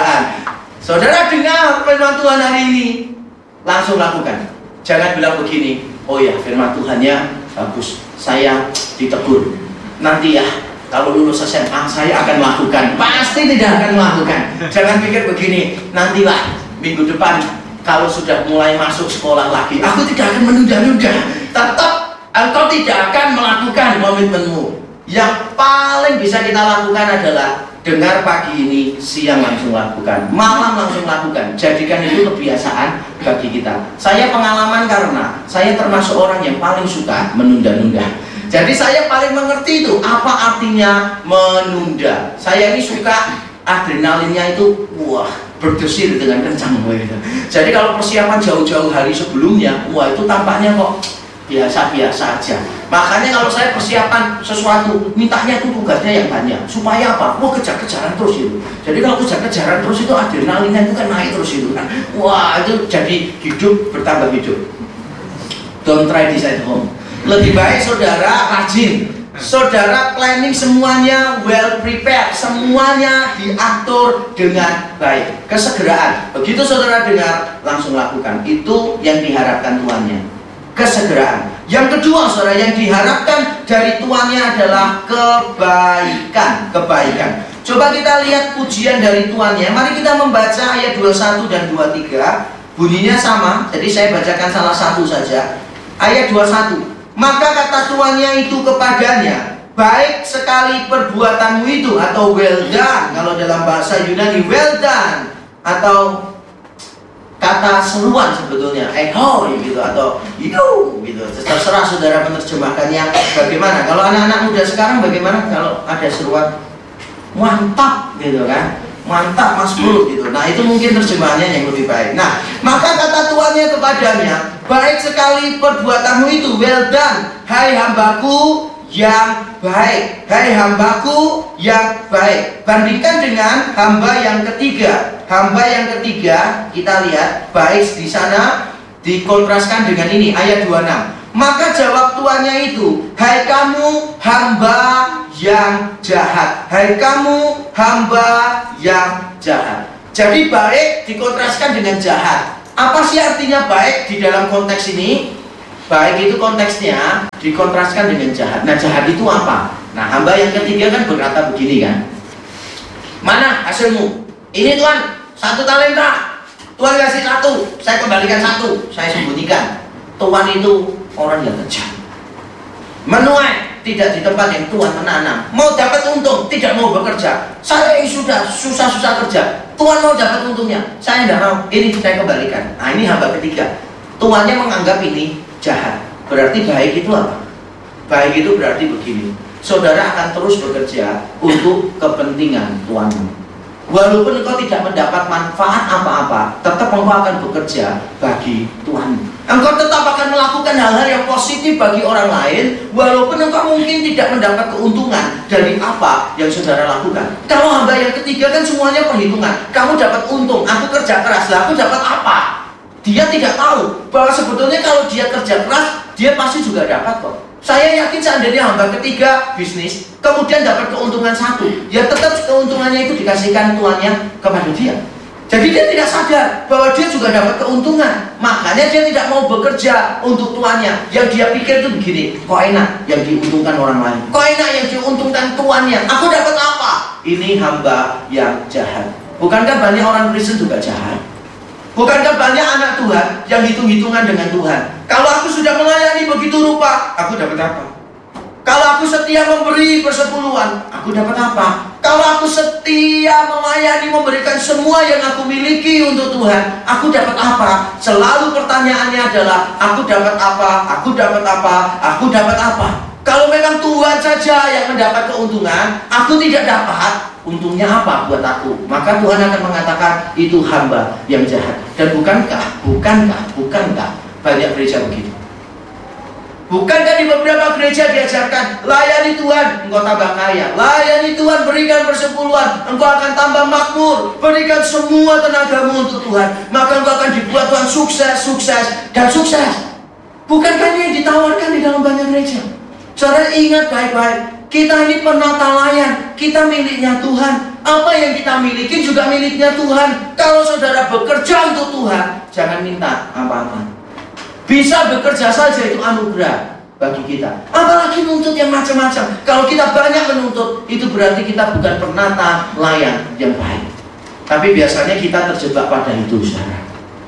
Saudara dengar firman Tuhan hari ini, langsung lakukan. Jangan bilang begini, oh ya firman Tuhannya bagus, saya ditegur. Nanti ya, kalau lulus SMA saya akan melakukan. Pasti tidak akan melakukan. Jangan pikir begini, nantilah minggu depan kalau sudah mulai masuk sekolah lagi, aku tidak akan menunda-nunda. Tetap engkau tidak akan melakukan komitmenmu. Yang paling bisa kita lakukan adalah dengar pagi ini, siang langsung lakukan, malam langsung lakukan. Jadikan itu kebiasaan bagi kita. Saya pengalaman karena saya termasuk orang yang paling suka menunda-nunda. Jadi saya paling mengerti itu apa artinya menunda. Saya ini suka adrenalinnya itu wah berdesir dengan kencang gitu. Jadi kalau persiapan jauh-jauh hari sebelumnya, wah itu tampaknya kok biasa-biasa aja. Makanya kalau saya persiapan sesuatu, mintanya itu tugasnya yang banyak. Supaya apa? Wah kejar-kejaran terus itu. Jadi kalau kejar-kejaran terus itu adrenalinnya itu kan naik terus itu kan. Wah itu jadi hidup bertambah hidup. Don't try this at home. Lebih baik saudara rajin, saudara planning semuanya well prepared, semuanya diatur dengan baik. Kesegeraan, begitu saudara dengar langsung lakukan. Itu yang diharapkan tuannya, kesegeraan. Yang kedua saudara, yang diharapkan dari tuannya adalah kebaikan. Coba kita lihat pujian dari tuannya. Mari kita membaca ayat 21 dan 23. Bunyinya sama, jadi saya bacakan salah satu saja. Ayat 21. Maka kata tuannya itu kepadanya, baik sekali perbuatanmu itu, atau well done kalau dalam bahasa Yunani, well done, atau kata seruan sebetulnya, ehoi gitu, atau you gitu. Terserah saudara menerjemahkannya bagaimana. Kalau anak-anak muda sekarang bagaimana kalau ada seruan mantap gitu kan, mantap Mas Bro gitu. Nah itu mungkin terjemahannya yang lebih baik. Nah maka kata tuannya kepadanya, baik sekali perbuatanmu itu, well done, hai hambaku yang baik, hai hambaku yang baik. Bandingkan dengan hamba yang ketiga. Hamba yang ketiga kita lihat baik di sana dikontraskan dengan ini ayat 26. Maka jawab tuannya itu, hai kamu hamba yang jahat, hai kamu hamba yang jahat. Jadi baik dikontraskan dengan jahat. Apa sih artinya baik di dalam konteks ini? Baik itu konteksnya dikontraskan dengan jahat. Nah jahat itu apa? Nah hamba yang ketiga kan berkata begini kan, mana hasilmu? Ini Tuhan, 1 talenta. Tuhan kasih 1, saya kembalikan 1, saya sembunyikan. Tuhan itu orang yang kejam, menuai tidak di tempat yang Tuhan menanam. Mau dapat untung, tidak mau bekerja. Saya yang sudah susah-susah kerja, Tuhan mau dapat untungnya, saya tidak mau. Ini saya kembalikan. Nah ini hamba ketiga. Tuannya menganggap ini jahat. Berarti baik itu apa? Baik itu berarti begini, saudara akan terus bekerja untuk kepentingan Tuhanmu. Walaupun engkau tidak mendapat manfaat apa-apa, tetap engkau akan bekerja bagi Tuhan. Engkau tetap akan melakukan hal-hal yang positif bagi orang lain, walaupun engkau mungkin tidak mendapat keuntungan dari apa yang saudara lakukan. Kalau hamba yang ketiga kan semuanya perhitungan. Kamu dapat untung, aku kerja keras, lah aku dapat apa? Dia tidak tahu bahwa sebetulnya kalau dia kerja keras, dia pasti juga dapat kok. Saya yakin seandainya hamba ketiga bisnis, kemudian dapat keuntungan 1, ya tetap keuntungannya itu dikasihkan tuannya kepada dia. Jadi dia tidak sadar bahwa dia juga dapat keuntungan. Makanya dia tidak mau bekerja untuk tuannya. Yang dia pikir itu begini, kok enak yang diuntungkan orang lain, kok enak yang diuntungkan tuannya, aku dapat apa? Ini hamba yang jahat. Bukankah banyak orang Kristen juga jahat? Bukankah banyak anak Tuhan yang hitung-hitungan dengan Tuhan? Kalau aku sudah melayani begitu rupa, aku dapat apa? Kalau aku setia memberi persepuluhan, aku dapat apa? Kalau aku setia melayani, memberikan semua yang aku miliki untuk Tuhan, aku dapat apa? Selalu pertanyaannya adalah, aku dapat apa? Aku dapat apa? Aku dapat apa? Kalau memang Tuhan saja yang mendapat keuntungan, aku tidak dapat, untungnya apa buat aku? Maka Tuhan akan mengatakan, itu hamba yang jahat. Dan bukankah banyak gereja begitu? Bukankah di beberapa gereja diajarkan, layani Tuhan, engkau tambah kaya. Layani Tuhan, berikan persepuluhan, engkau akan tambah makmur. Berikan semua tenagamu untuk Tuhan, maka engkau akan dibuat Tuhan sukses, dan sukses. Bukankah ini yang ditawarkan di dalam banyak gereja? Saudara ingat baik-baik, kita ini penata layan, kita miliknya Tuhan. Apa yang kita miliki juga miliknya Tuhan. Kalau saudara bekerja untuk Tuhan, jangan minta apa-apa. Bisa bekerja saja itu anugerah bagi kita. Apalagi nuntut yang macam-macam. Kalau kita banyak menuntut, itu berarti kita bukan penata layan yang baik. Tapi biasanya kita terjebak pada itu, saudara.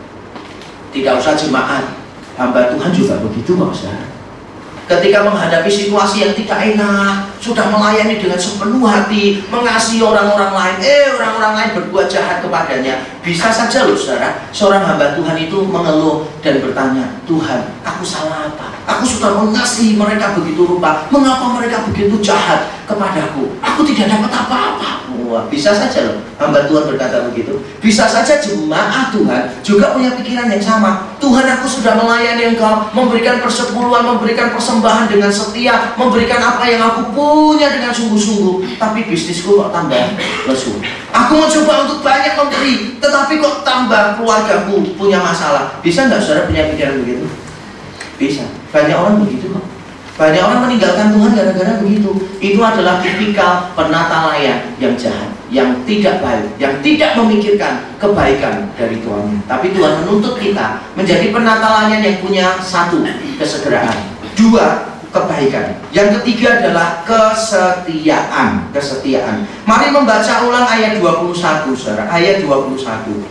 Tidak usah jemaat, hamba Tuhan juga begitu kok, saudara. Ketika menghadapi situasi yang tidak enak, sudah melayani dengan sepenuh hati, mengasihi orang-orang lain, orang-orang lain berbuat jahat kepadanya. Bisa saja loh saudara, seorang hamba Tuhan itu mengeluh dan bertanya, Tuhan, aku salah apa? Aku sudah mengasihi mereka begitu rupa, mengapa mereka begitu jahat kepadaku? Aku tidak dapat apa-apa. Wah, bisa saja loh hamba Tuhan berkata begitu. Bisa saja jemaat Tuhan juga punya pikiran yang sama. Tuhan, aku sudah melayani Engkau, memberikan persepuluhan, memberikan persembahan dengan setia, memberikan apa yang aku punya dengan sungguh-sungguh, tapi bisnisku kok tambah lesu. Aku mencoba untuk banyak memberi, tetapi kok tambah keluargaku punya masalah. Bisa nggak saudara punya pikiran begitu? Bisa. Banyak orang begitu kok. Banyak orang meninggalkan Tuhan gara-gara begitu. Itu adalah tipikal penata layan yang jahat, yang tidak baik, yang tidak memikirkan kebaikan dari Tuhan. Tapi Tuhan menuntut kita menjadi penata layan yang punya satu, kesegeraan, dua, kebaikan. Yang ketiga adalah kesetiaan. Mari membaca ulang ayat 21, saudara. Ayat 21.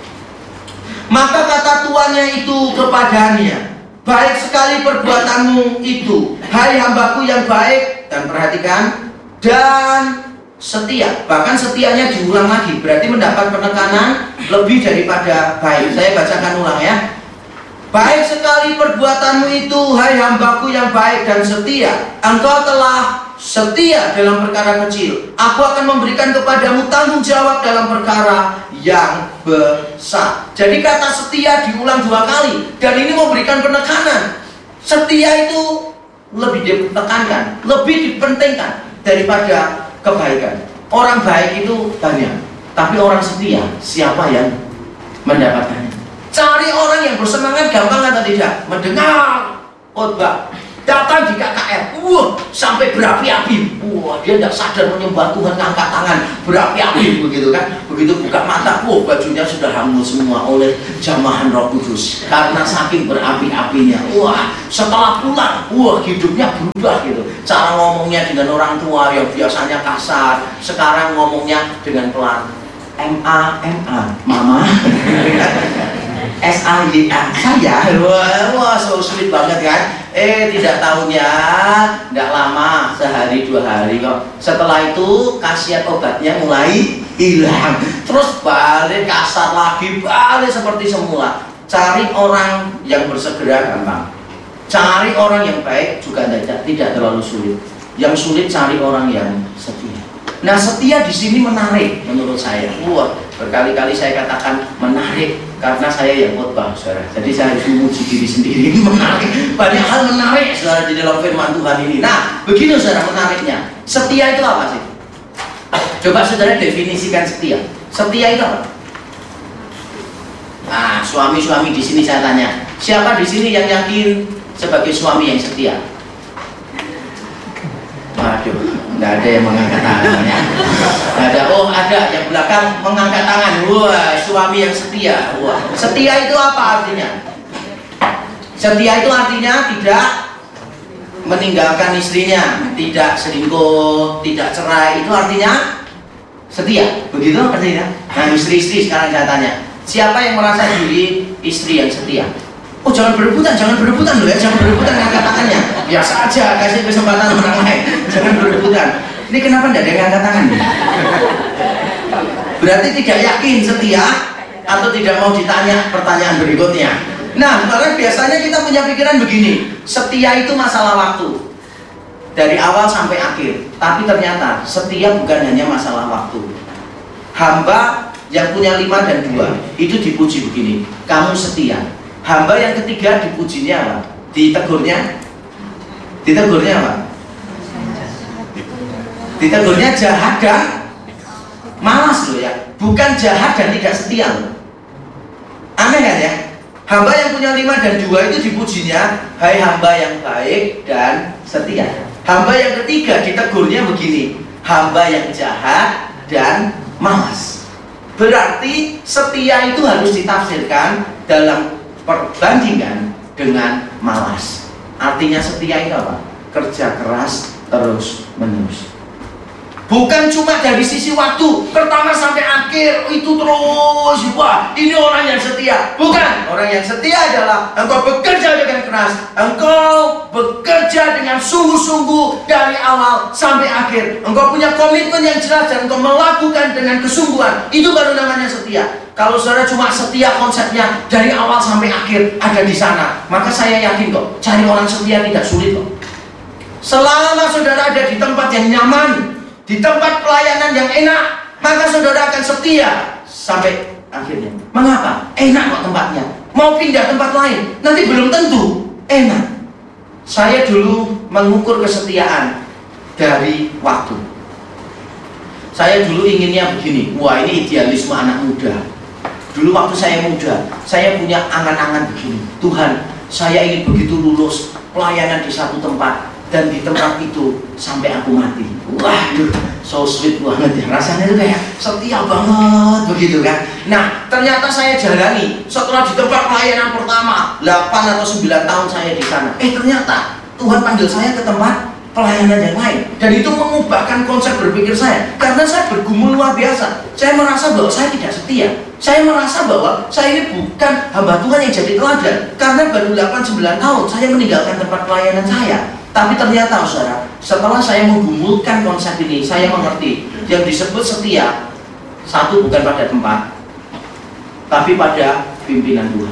Maka kata tuannya itu kepadanya, baik sekali perbuatanmu itu, hai hambaku yang baik. Dan perhatikan, dan setia. Bahkan setianya diulang lagi, berarti mendapat penekanan lebih daripada baik. Saya bacakan ulang ya. Baik sekali perbuatanmu itu, hai hambaku yang baik dan setia. Engkau telah setia dalam perkara kecil, aku akan memberikan kepadamu tanggung jawab dalam perkara yang besar. Jadi kata setia diulang 2 kali, dan ini memberikan penekanan. Setia itu lebih ditekankan, lebih dipentingkan daripada kebaikan. Orang baik itu banyak, tapi orang setia siapa yang mendapatkannya? Cari orang yang bersemangat gampang atau tidak? Mendengar khotbah, datang di KKR, sampai berapi-api. Dia tidak sadar menyembah Tuhan, ngangkat tangan, berapi-api begitu kan. Begitu buka mata, bajunya sudah hangus semua oleh jamahan Roh Kudus karena saking berapi-apinya. Setelah pulang, hidupnya berubah gitu. Cara ngomongnya dengan orang tua yang biasanya kasar, sekarang ngomongnya dengan pelan. MA, mama. SAYA, saya. Wah, so sweet banget kan. Tidak tahunya, tidak lama, sehari 2 hari kok. Setelah itu khasiat obatnya mulai hilang. Terus balik kasar lagi, balik seperti semula. Cari orang yang bersegera gampang. Cari orang yang baik juga tidak terlalu sulit. Yang sulit cari orang yang setia. Nah, setia di sini menarik menurut saya. Berkali-kali saya katakan menarik karena saya yang khotbah, saudara. Jadi saya harus memuji diri sendiri. Ini menarik. Banyak hal menarik, saudara, di dalam firman Tuhan ini. Nah, begini saudara menariknya. Setia itu apa sih? Coba saudara definisikan setia. Setia itu apa? Nah, suami-suami di sini saya tanya, siapa di sini yang yakin sebagai suami yang setia? Waduh, nggak ada yang mengangkat tangan ya. Ada, ada yang belakang mengangkat tangan. Suami yang setia. Setia itu apa artinya? Setia itu artinya tidak meninggalkan istrinya, tidak selingkuh, tidak cerai. Itu artinya setia. Begitu artinya. Nah, istri-istri sekarang saya tanya, siapa yang merasa diri istri yang setia? Oh jangan berebutan loh ya, jangan berebutan ngangkat tangannya. Biasa aja, kasih kesempatan orang lain. Jangan berebutan. Ini kenapa tidak ada yang ngangkat tangan? Berarti tidak yakin setia atau tidak mau ditanya pertanyaan berikutnya. Nah, karena biasanya kita punya pikiran begini, setia itu masalah waktu dari awal sampai akhir. Tapi ternyata setia bukan hanya masalah waktu. Hamba yang punya 5 dan 2 itu dipuji begini, kamu setia. Hamba yang ketiga dipujinya apa? Ditegurnya apa? Ditegurnya jahat dan malas loh ya, bukan jahat dan tidak setia loh. Aneh kan ya? Hamba yang punya 5 dan 2 itu dipujinya, hai hamba yang baik dan setia. Hamba yang ketiga ditegurnya begini, hamba yang jahat dan malas. Berarti setia itu harus ditafsirkan dalam perbandingan dengan malas. Artinya setia itu apa? Kerja keras terus menerus. Bukan cuma dari sisi waktu, pertama sampai akhir itu terus, wah ini orang yang setia. Bukan, orang yang setia adalah engkau bekerja dengan keras, engkau bekerja dengan sungguh-sungguh dari awal sampai akhir. Engkau punya komitmen yang jelas dan engkau melakukan dengan kesungguhan. Itu baru namanya setia. Kalau saudara cuma setia konsepnya dari awal sampai akhir ada di sana, maka saya yakin kok cari orang setia tidak sulit kok. Selama saudara ada di tempat yang nyaman, di tempat pelayanan yang enak, maka saudara akan setia sampai akhirnya. Mengapa? Enak kok tempatnya. Mau pindah tempat lain, nanti belum tentu enak. Saya dulu mengukur kesetiaan dari waktu. Saya dulu inginnya begini, wah ini idealisme anak muda. Dulu waktu saya muda, saya punya angan-angan begini, Tuhan, saya ingin begitu lulus pelayanan di satu tempat, dan di tempat itu sampai aku mati. Waduh, so sweet banget ya, rasanya itu kayak setia banget begitu kan. Nah, ternyata saya jalani setelah di tempat pelayanan pertama 8 atau 9 tahun saya di sana. Ternyata Tuhan panggil saya ke tempat pelayanan yang lain, dan itu mengubahkan konsep berpikir saya. Karena saya bergumul luar biasa. Saya merasa bahwa saya tidak setia. Saya merasa bahwa saya ini bukan hamba Tuhan yang jadi teladan. Karena baru 8-9 tahun saya meninggalkan tempat pelayanan saya. Tapi ternyata saudara, setelah saya menggumulkan konsep ini, saya mengerti yang disebut setia, satu bukan pada tempat, tapi pada pimpinan Tuhan.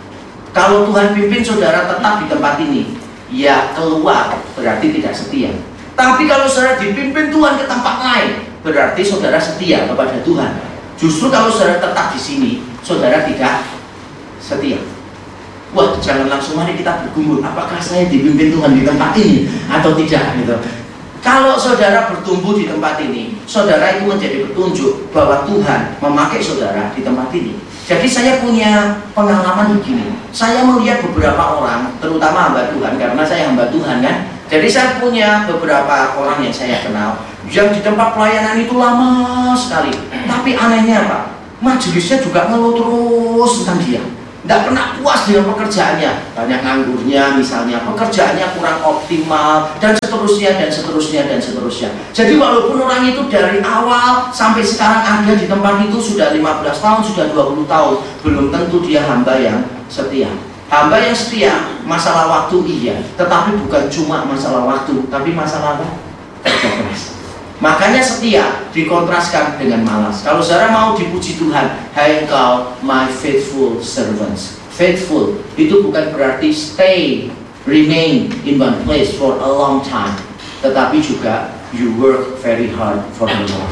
Kalau Tuhan pimpin saudara tetap di tempat ini, ya keluar berarti tidak setia. Tapi kalau saudara dipimpin Tuhan ke tempat lain, berarti saudara setia kepada Tuhan. Justru kalau saudara tetap di sini, saudara tidak setia. Wah, jangan langsung mari kita bergumul, apakah saya dipimpin Tuhan di tempat ini atau tidak gitu. Kalau saudara bertumbuh di tempat ini, saudara itu menjadi petunjuk bahwa Tuhan memakai saudara di tempat ini. Jadi saya punya pengalaman begini. Saya melihat beberapa orang, terutama hamba Tuhan, karena saya hamba Tuhan kan. Jadi saya punya beberapa orang yang saya kenal yang di tempat pelayanan itu lama sekali. Tapi anehnya apa? Majelisnya juga ngeluh terus tentang dia. Tidak pernah puas dengan pekerjaannya, banyak nganggurnya misalnya, pekerjaannya kurang optimal, dan seterusnya, dan seterusnya, dan seterusnya. Jadi walaupun orang itu dari awal sampai sekarang ada di tempat itu sudah 15 tahun, sudah 20 tahun, belum tentu dia hamba yang setia. Hamba yang setia, masalah waktu iya, tetapi bukan cuma masalah waktu, tapi masalah apa? Kerja keras. Makanya setia dikontraskan dengan malas. Kalau saudara mau dipuji Tuhan, hai engkau my faithful servants. Faithful itu bukan berarti stay, remain in one place for a long time, tetapi juga you work very hard for the Lord.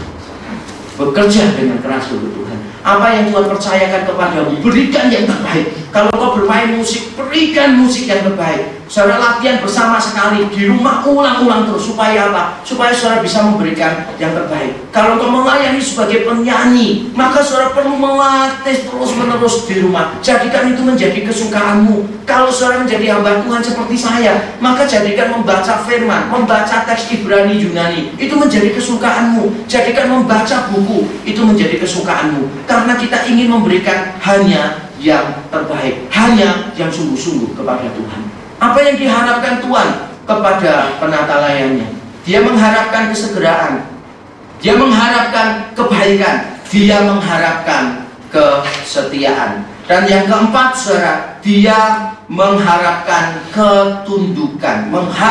Bekerja dengan keras untuk Tuhan. Apa yang Tuhan percayakan kepadamu, berikan yang terbaik. Kalau kau bermain musik, berikan musik yang terbaik. Saudara latihan bersama sekali di rumah, ulang-ulang terus. Supaya apa? Supaya saudara bisa memberikan yang terbaik. Kalau kau melayani sebagai penyanyi, maka saudara perlu melatih terus-menerus di rumah. Jadikan itu menjadi kesukaanmu. Kalau saudara menjadi hamba Tuhan seperti saya, maka jadikan membaca firman, membaca teks Ibrani Yunani, itu menjadi kesukaanmu. Jadikan membaca buku, itu menjadi kesukaanmu. Karena kita ingin memberikan hanya yang terbaik, hanya yang sungguh-sungguh kepada Tuhan. Apa yang diharapkan Tuhan kepada penata layannya? Dia mengharapkan kesegeraan, dia mengharapkan kebaikan, dia mengharapkan kesetiaan. Dan yang keempat, saudara, dia mengharapkan ketundukan,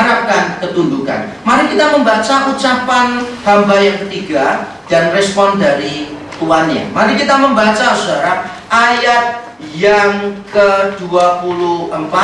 Mari kita membaca ucapan hamba yang ketiga dan respon dari tuannya. Mari kita membaca, saudara, ayat yang ke-24.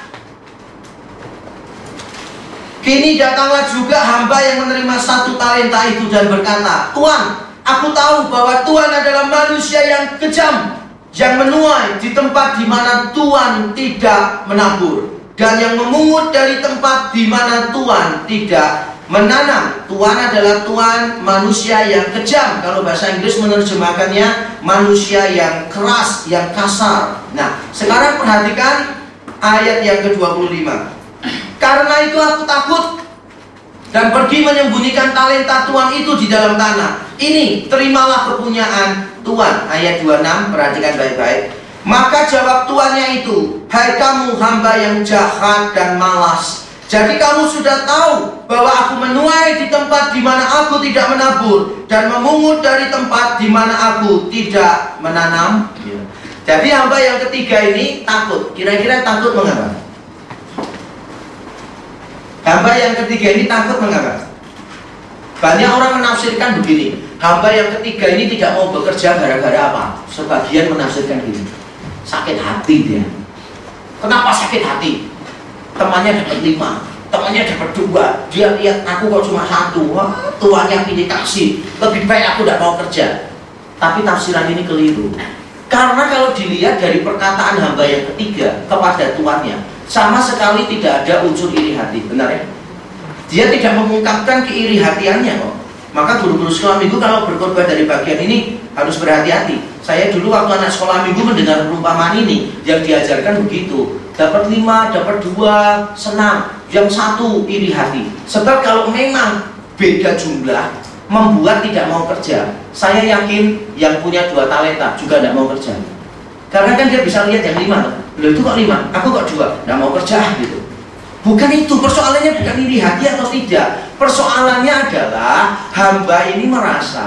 Kini datanglah juga hamba yang menerima 1 talenta itu dan berkata, Tuan, aku tahu bahwa Tuhan adalah manusia yang kejam, yang menuai di tempat di mana Tuhan tidak menabur, dan yang memungut dari tempat di mana Tuhan tidak menanam. Tuhan adalah Tuhan manusia yang kejam. Kalau bahasa Inggris menerjemahkannya manusia yang keras, yang kasar. Nah, sekarang perhatikan ayat yang ke-25. Karena itu aku takut dan pergi menyembunyikan talenta Tuhan itu di dalam tanah. Ini, terimalah kepunyaan Tuhan. Ayat 26, perhatikan baik-baik. Maka jawab tuannya itu, hai kamu hamba yang jahat dan malas. Jadi kamu sudah tahu bahwa aku menuai di tempat di mana aku tidak menabur, dan memungut dari tempat di mana aku tidak menanam. Jadi hamba yang ketiga ini takut. Kira-kira takut mengapa? Hamba yang ketiga ini takut mengapa? Banyak orang menafsirkan begini, hamba yang ketiga ini tidak mau bekerja gara-gara apa? Sebagian menafsirkan gini, sakit hati dia. Kenapa sakit hati? Temannya dapat 5, temannya dapat 2. Dia lihat aku kok cuma 1. Tuannya pilih kasih, lebih baik aku tidak mau kerja. Tapi tafsiran ini keliru. Karena kalau dilihat dari perkataan hamba yang ketiga kepada tuannya, sama sekali tidak ada unsur iri hati. Benar ya? Dia tidak mengungkapkan keiri hatiannya kok. Maka guru-guru sekolah minggu kalau berkorban dari bagian ini harus berhati-hati. Saya dulu waktu anak sekolah minggu mendengar perumpamaan ini, yang diajarkan begitu. Dapat 5, dapat 2, senang. Yang 1 iri hati. Sebab kalau memang beda jumlah membuat tidak mau kerja, saya yakin yang punya 2 talenta juga tidak mau kerja. Karena kan dia bisa lihat yang 5. Loh itu kok 5, aku kok 2, tidak mau kerja gitu. Bukan itu, persoalannya bukan iri hati atau tidak. Persoalannya adalah hamba ini merasa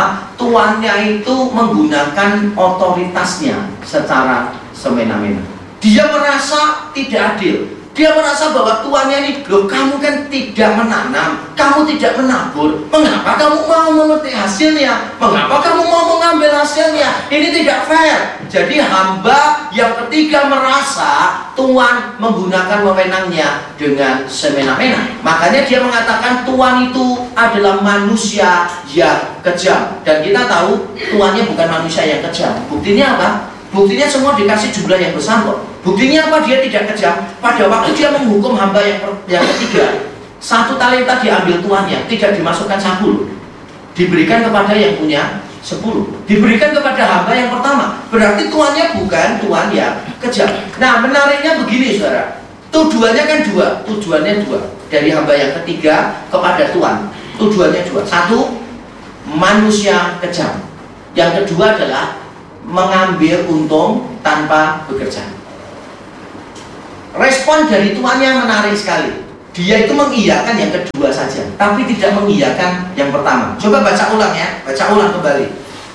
tuannya itu menggunakan otoritasnya secara semena-mena. Dia merasa tidak adil. Dia merasa bahwa tuannya ini, loh kamu kan tidak menanam, kamu tidak menabur, mengapa kamu mau memetik hasilnya? Mengapa kamu mau mengambil hasilnya? Ini tidak fair. Jadi hamba yang ketiga merasa Tuhan menggunakan wewenangnya dengan semena-mena. Makanya dia mengatakan Tuhan itu adalah manusia yang kejam. Dan kita tahu Tuhannya bukan manusia yang kejam. Buktinya apa? Buktinya semua dikasih jumlah yang besar kok. Buktinya apa? Dia tidak kejam. Pada waktu dia menghukum hamba yang ketiga, 1 talenta diambil tuannya, tidak dimasukkan saku, diberikan kepada yang punya 10, diberikan kepada hamba yang pertama. Berarti tuannya bukan tuan yang kejam. Nah, menariknya begini, saudara. Tujuannya kan 2. Tujuannya 2 dari hamba yang ketiga kepada tuan. Tujuannya 2. 1, manusia kejam. Yang kedua adalah mengambil untung tanpa bekerja. Respon dari tuannya menarik sekali. Dia itu mengiyakan yang kedua saja, tapi tidak mengiyakan yang pertama. Coba baca ulang ya, baca ulang kembali.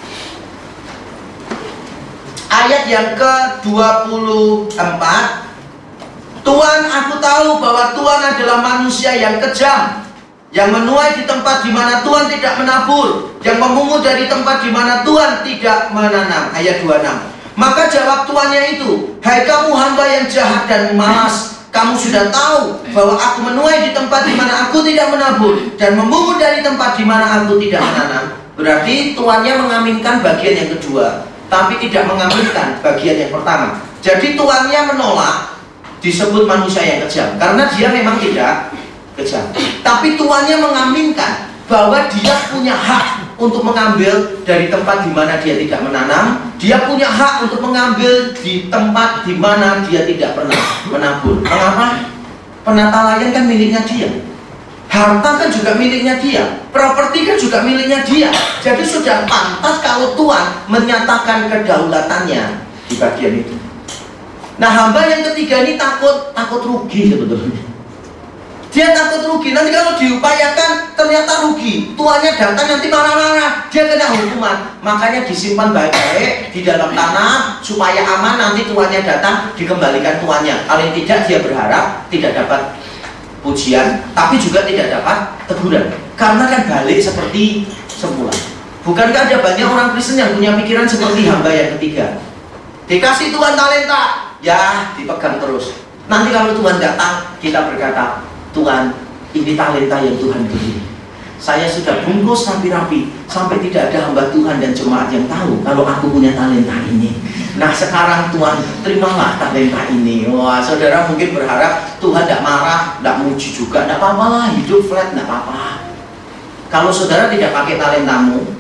Ayat yang ke-24. Tuhan, aku tahu bahwa Tuhan adalah manusia yang kejam, yang menuai di tempat di mana Tuhan tidak menabur, yang memungut dari tempat di mana Tuhan tidak menanam. Ayat 26. Maka jawab tuannya itu, hai kamu hamba yang jahat dan malas, kamu sudah tahu bahwa aku menuai di tempat di mana aku tidak menabur, dan memungut dari tempat di mana aku tidak menanam. Berarti tuannya mengaminkan bagian yang kedua, tapi tidak mengaminkan bagian yang pertama. Jadi tuannya menolak disebut manusia yang kejam, karena dia memang tidak kejam. Tapi tuannya mengaminkan bahwa dia punya hak untuk mengambil dari tempat di mana dia tidak menanam. Dia punya hak untuk mengambil di tempat di mana dia tidak pernah menabur. Mengapa? Penata layan kan miliknya dia. Harta kan juga miliknya dia. Properti kan juga miliknya dia. Jadi sudah pantas kalau Tuhan menyatakan kedaulatannya di bagian itu. Nah, hamba yang ketiga ini takut rugi sebetulnya. Dia takut rugi, nanti kalau diupayakan ternyata rugi, tuannya datang nanti marah-marah, dia kena hukuman. Makanya disimpan baik-baik di dalam tanah supaya aman, nanti tuannya datang dikembalikan tuannya. Paling tidak dia berharap tidak dapat pujian, tapi juga tidak dapat teguran, karena kan balik seperti semula. Bukankah ada banyak orang Kristen yang punya pikiran seperti hamba yang ketiga? Dikasih Tuhan talenta, ya dipegang terus. Nanti kalau Tuhan datang, kita berkata, Tuhan, ini talenta yang Tuhan beri. Saya sudah bungkus rapi-rapi sampai tidak ada hamba Tuhan dan jemaat yang tahu kalau aku punya talenta ini. Nah sekarang Tuhan, terimalah talenta ini. Wah, saudara mungkin berharap Tuhan tidak marah, tidak muji juga, tidak apa-apa lah, hidup flat, tidak apa-apa. Kalau saudara tidak pakai talentamu,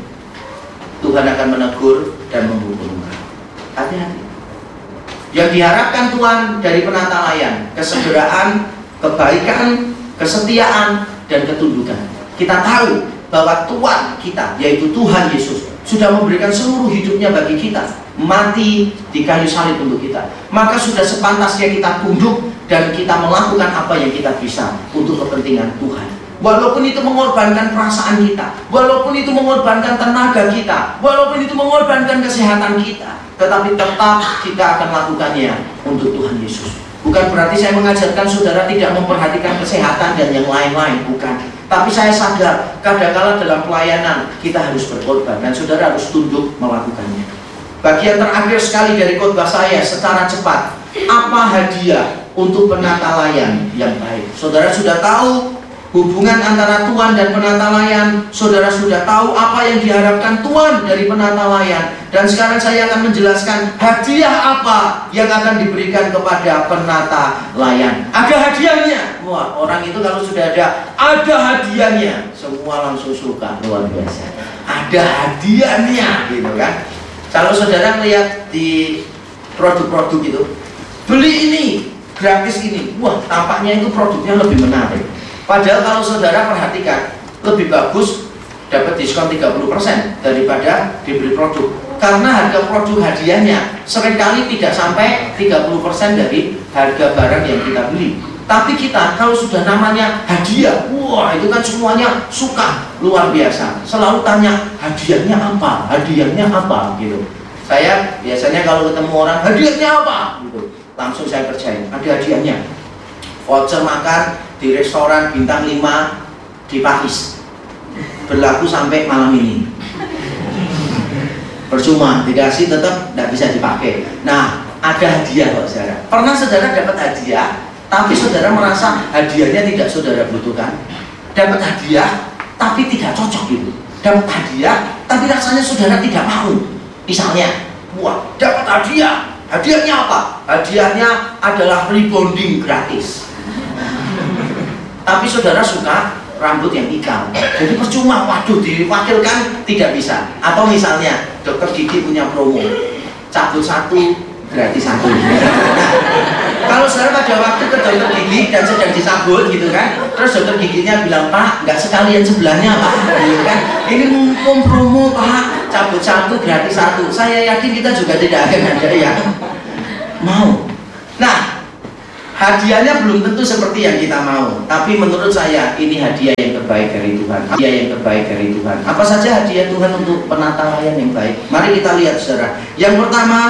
Tuhan akan menegur dan menghukum. Hati-hati. Yang diharapkan Tuhan dari penata layan, kesegeraan, kebaikan, kesetiaan, dan ketundukan. Kita tahu bahwa Tuhan kita, yaitu Tuhan Yesus, sudah memberikan seluruh hidupnya bagi kita, mati di kayu salib untuk kita. Maka sudah sepantasnya kita tunduk dan kita melakukan apa yang kita bisa untuk kepentingan Tuhan. Walaupun itu mengorbankan perasaan kita, walaupun itu mengorbankan tenaga kita, walaupun itu mengorbankan kesehatan kita, tetapi tetap kita akan lakukannya untuk Tuhan Yesus. Bukan berarti saya mengajarkan saudara tidak memperhatikan kesehatan dan yang lain-lain, bukan. Tapi saya sadar, kadang-kala dalam pelayanan kita harus berkorban dan saudara harus tunduk melakukannya. Bagian terakhir sekali dari khotbah saya secara cepat, apa hadiah untuk penata layan yang baik? Saudara sudah tahu hubungan antara Tuhan dan penata layan. Saudara sudah tahu apa yang diharapkan Tuhan dari penata layan. Dan sekarang saya akan menjelaskan hadiah apa yang akan diberikan kepada penata layan. Ada hadiahnya. Wah, orang itu kalau sudah ada hadiahnya, semua langsung suka, luar biasa. Ada hadiahnya, gitu kan. Kalau saudara melihat di produk-produk itu, beli ini, gratis ini, wah tampaknya itu produknya lebih menarik. Padahal kalau saudara perhatikan, lebih bagus dapat diskon 30% daripada dibeli produk. Karena harga produk hadiahnya seringkali tidak sampai 30% dari harga barang yang kita beli. Tapi kita kalau sudah namanya hadiah, wah itu kan semuanya suka, luar biasa. Selalu tanya, hadiahnya apa? Hadiahnya apa? Gitu. Saya biasanya kalau ketemu orang, hadiahnya apa? Gitu. Langsung saya percaya, ada hadiahnya. Voucher makan di restoran bintang 5 di Pakis, berlaku sampai malam ini. Percuma, dikasih tetap tidak bisa dipakai. Nah, ada hadiah kok saudara. Pernah saudara dapat hadiah, tapi saudara merasa hadiahnya tidak saudara butuhkan? Dapat hadiah, tapi tidak cocok gitu. Dapat hadiah, tapi rasanya saudara tidak mau. Misalnya, wah, dapat hadiah. Hadiahnya apa? Hadiahnya adalah rebonding gratis. Tapi saudara suka rambut yang ikal, jadi percuma, waduh diwakilkan tidak bisa. Atau misalnya dokter gigi punya promo, cabut 1 gratis 1. Kalau saudara pada waktu ke dokter gigi dan sedang disabut gitu kan, terus dokter giginya bilang, Pak, nggak sekalian sebelahnya Pak, gitu kan? Ini mumpung promo Pak, cabut 1 gratis 1. Saya yakin kita juga tidak akan ada yang mau. Nah, hadiahnya belum tentu seperti yang kita mau, tapi menurut saya ini hadiah yang terbaik dari Tuhan. Hadiah yang terbaik dari Tuhan. Apa saja hadiah Tuhan untuk penata layan yang baik? Mari kita lihat saudara. Yang pertama,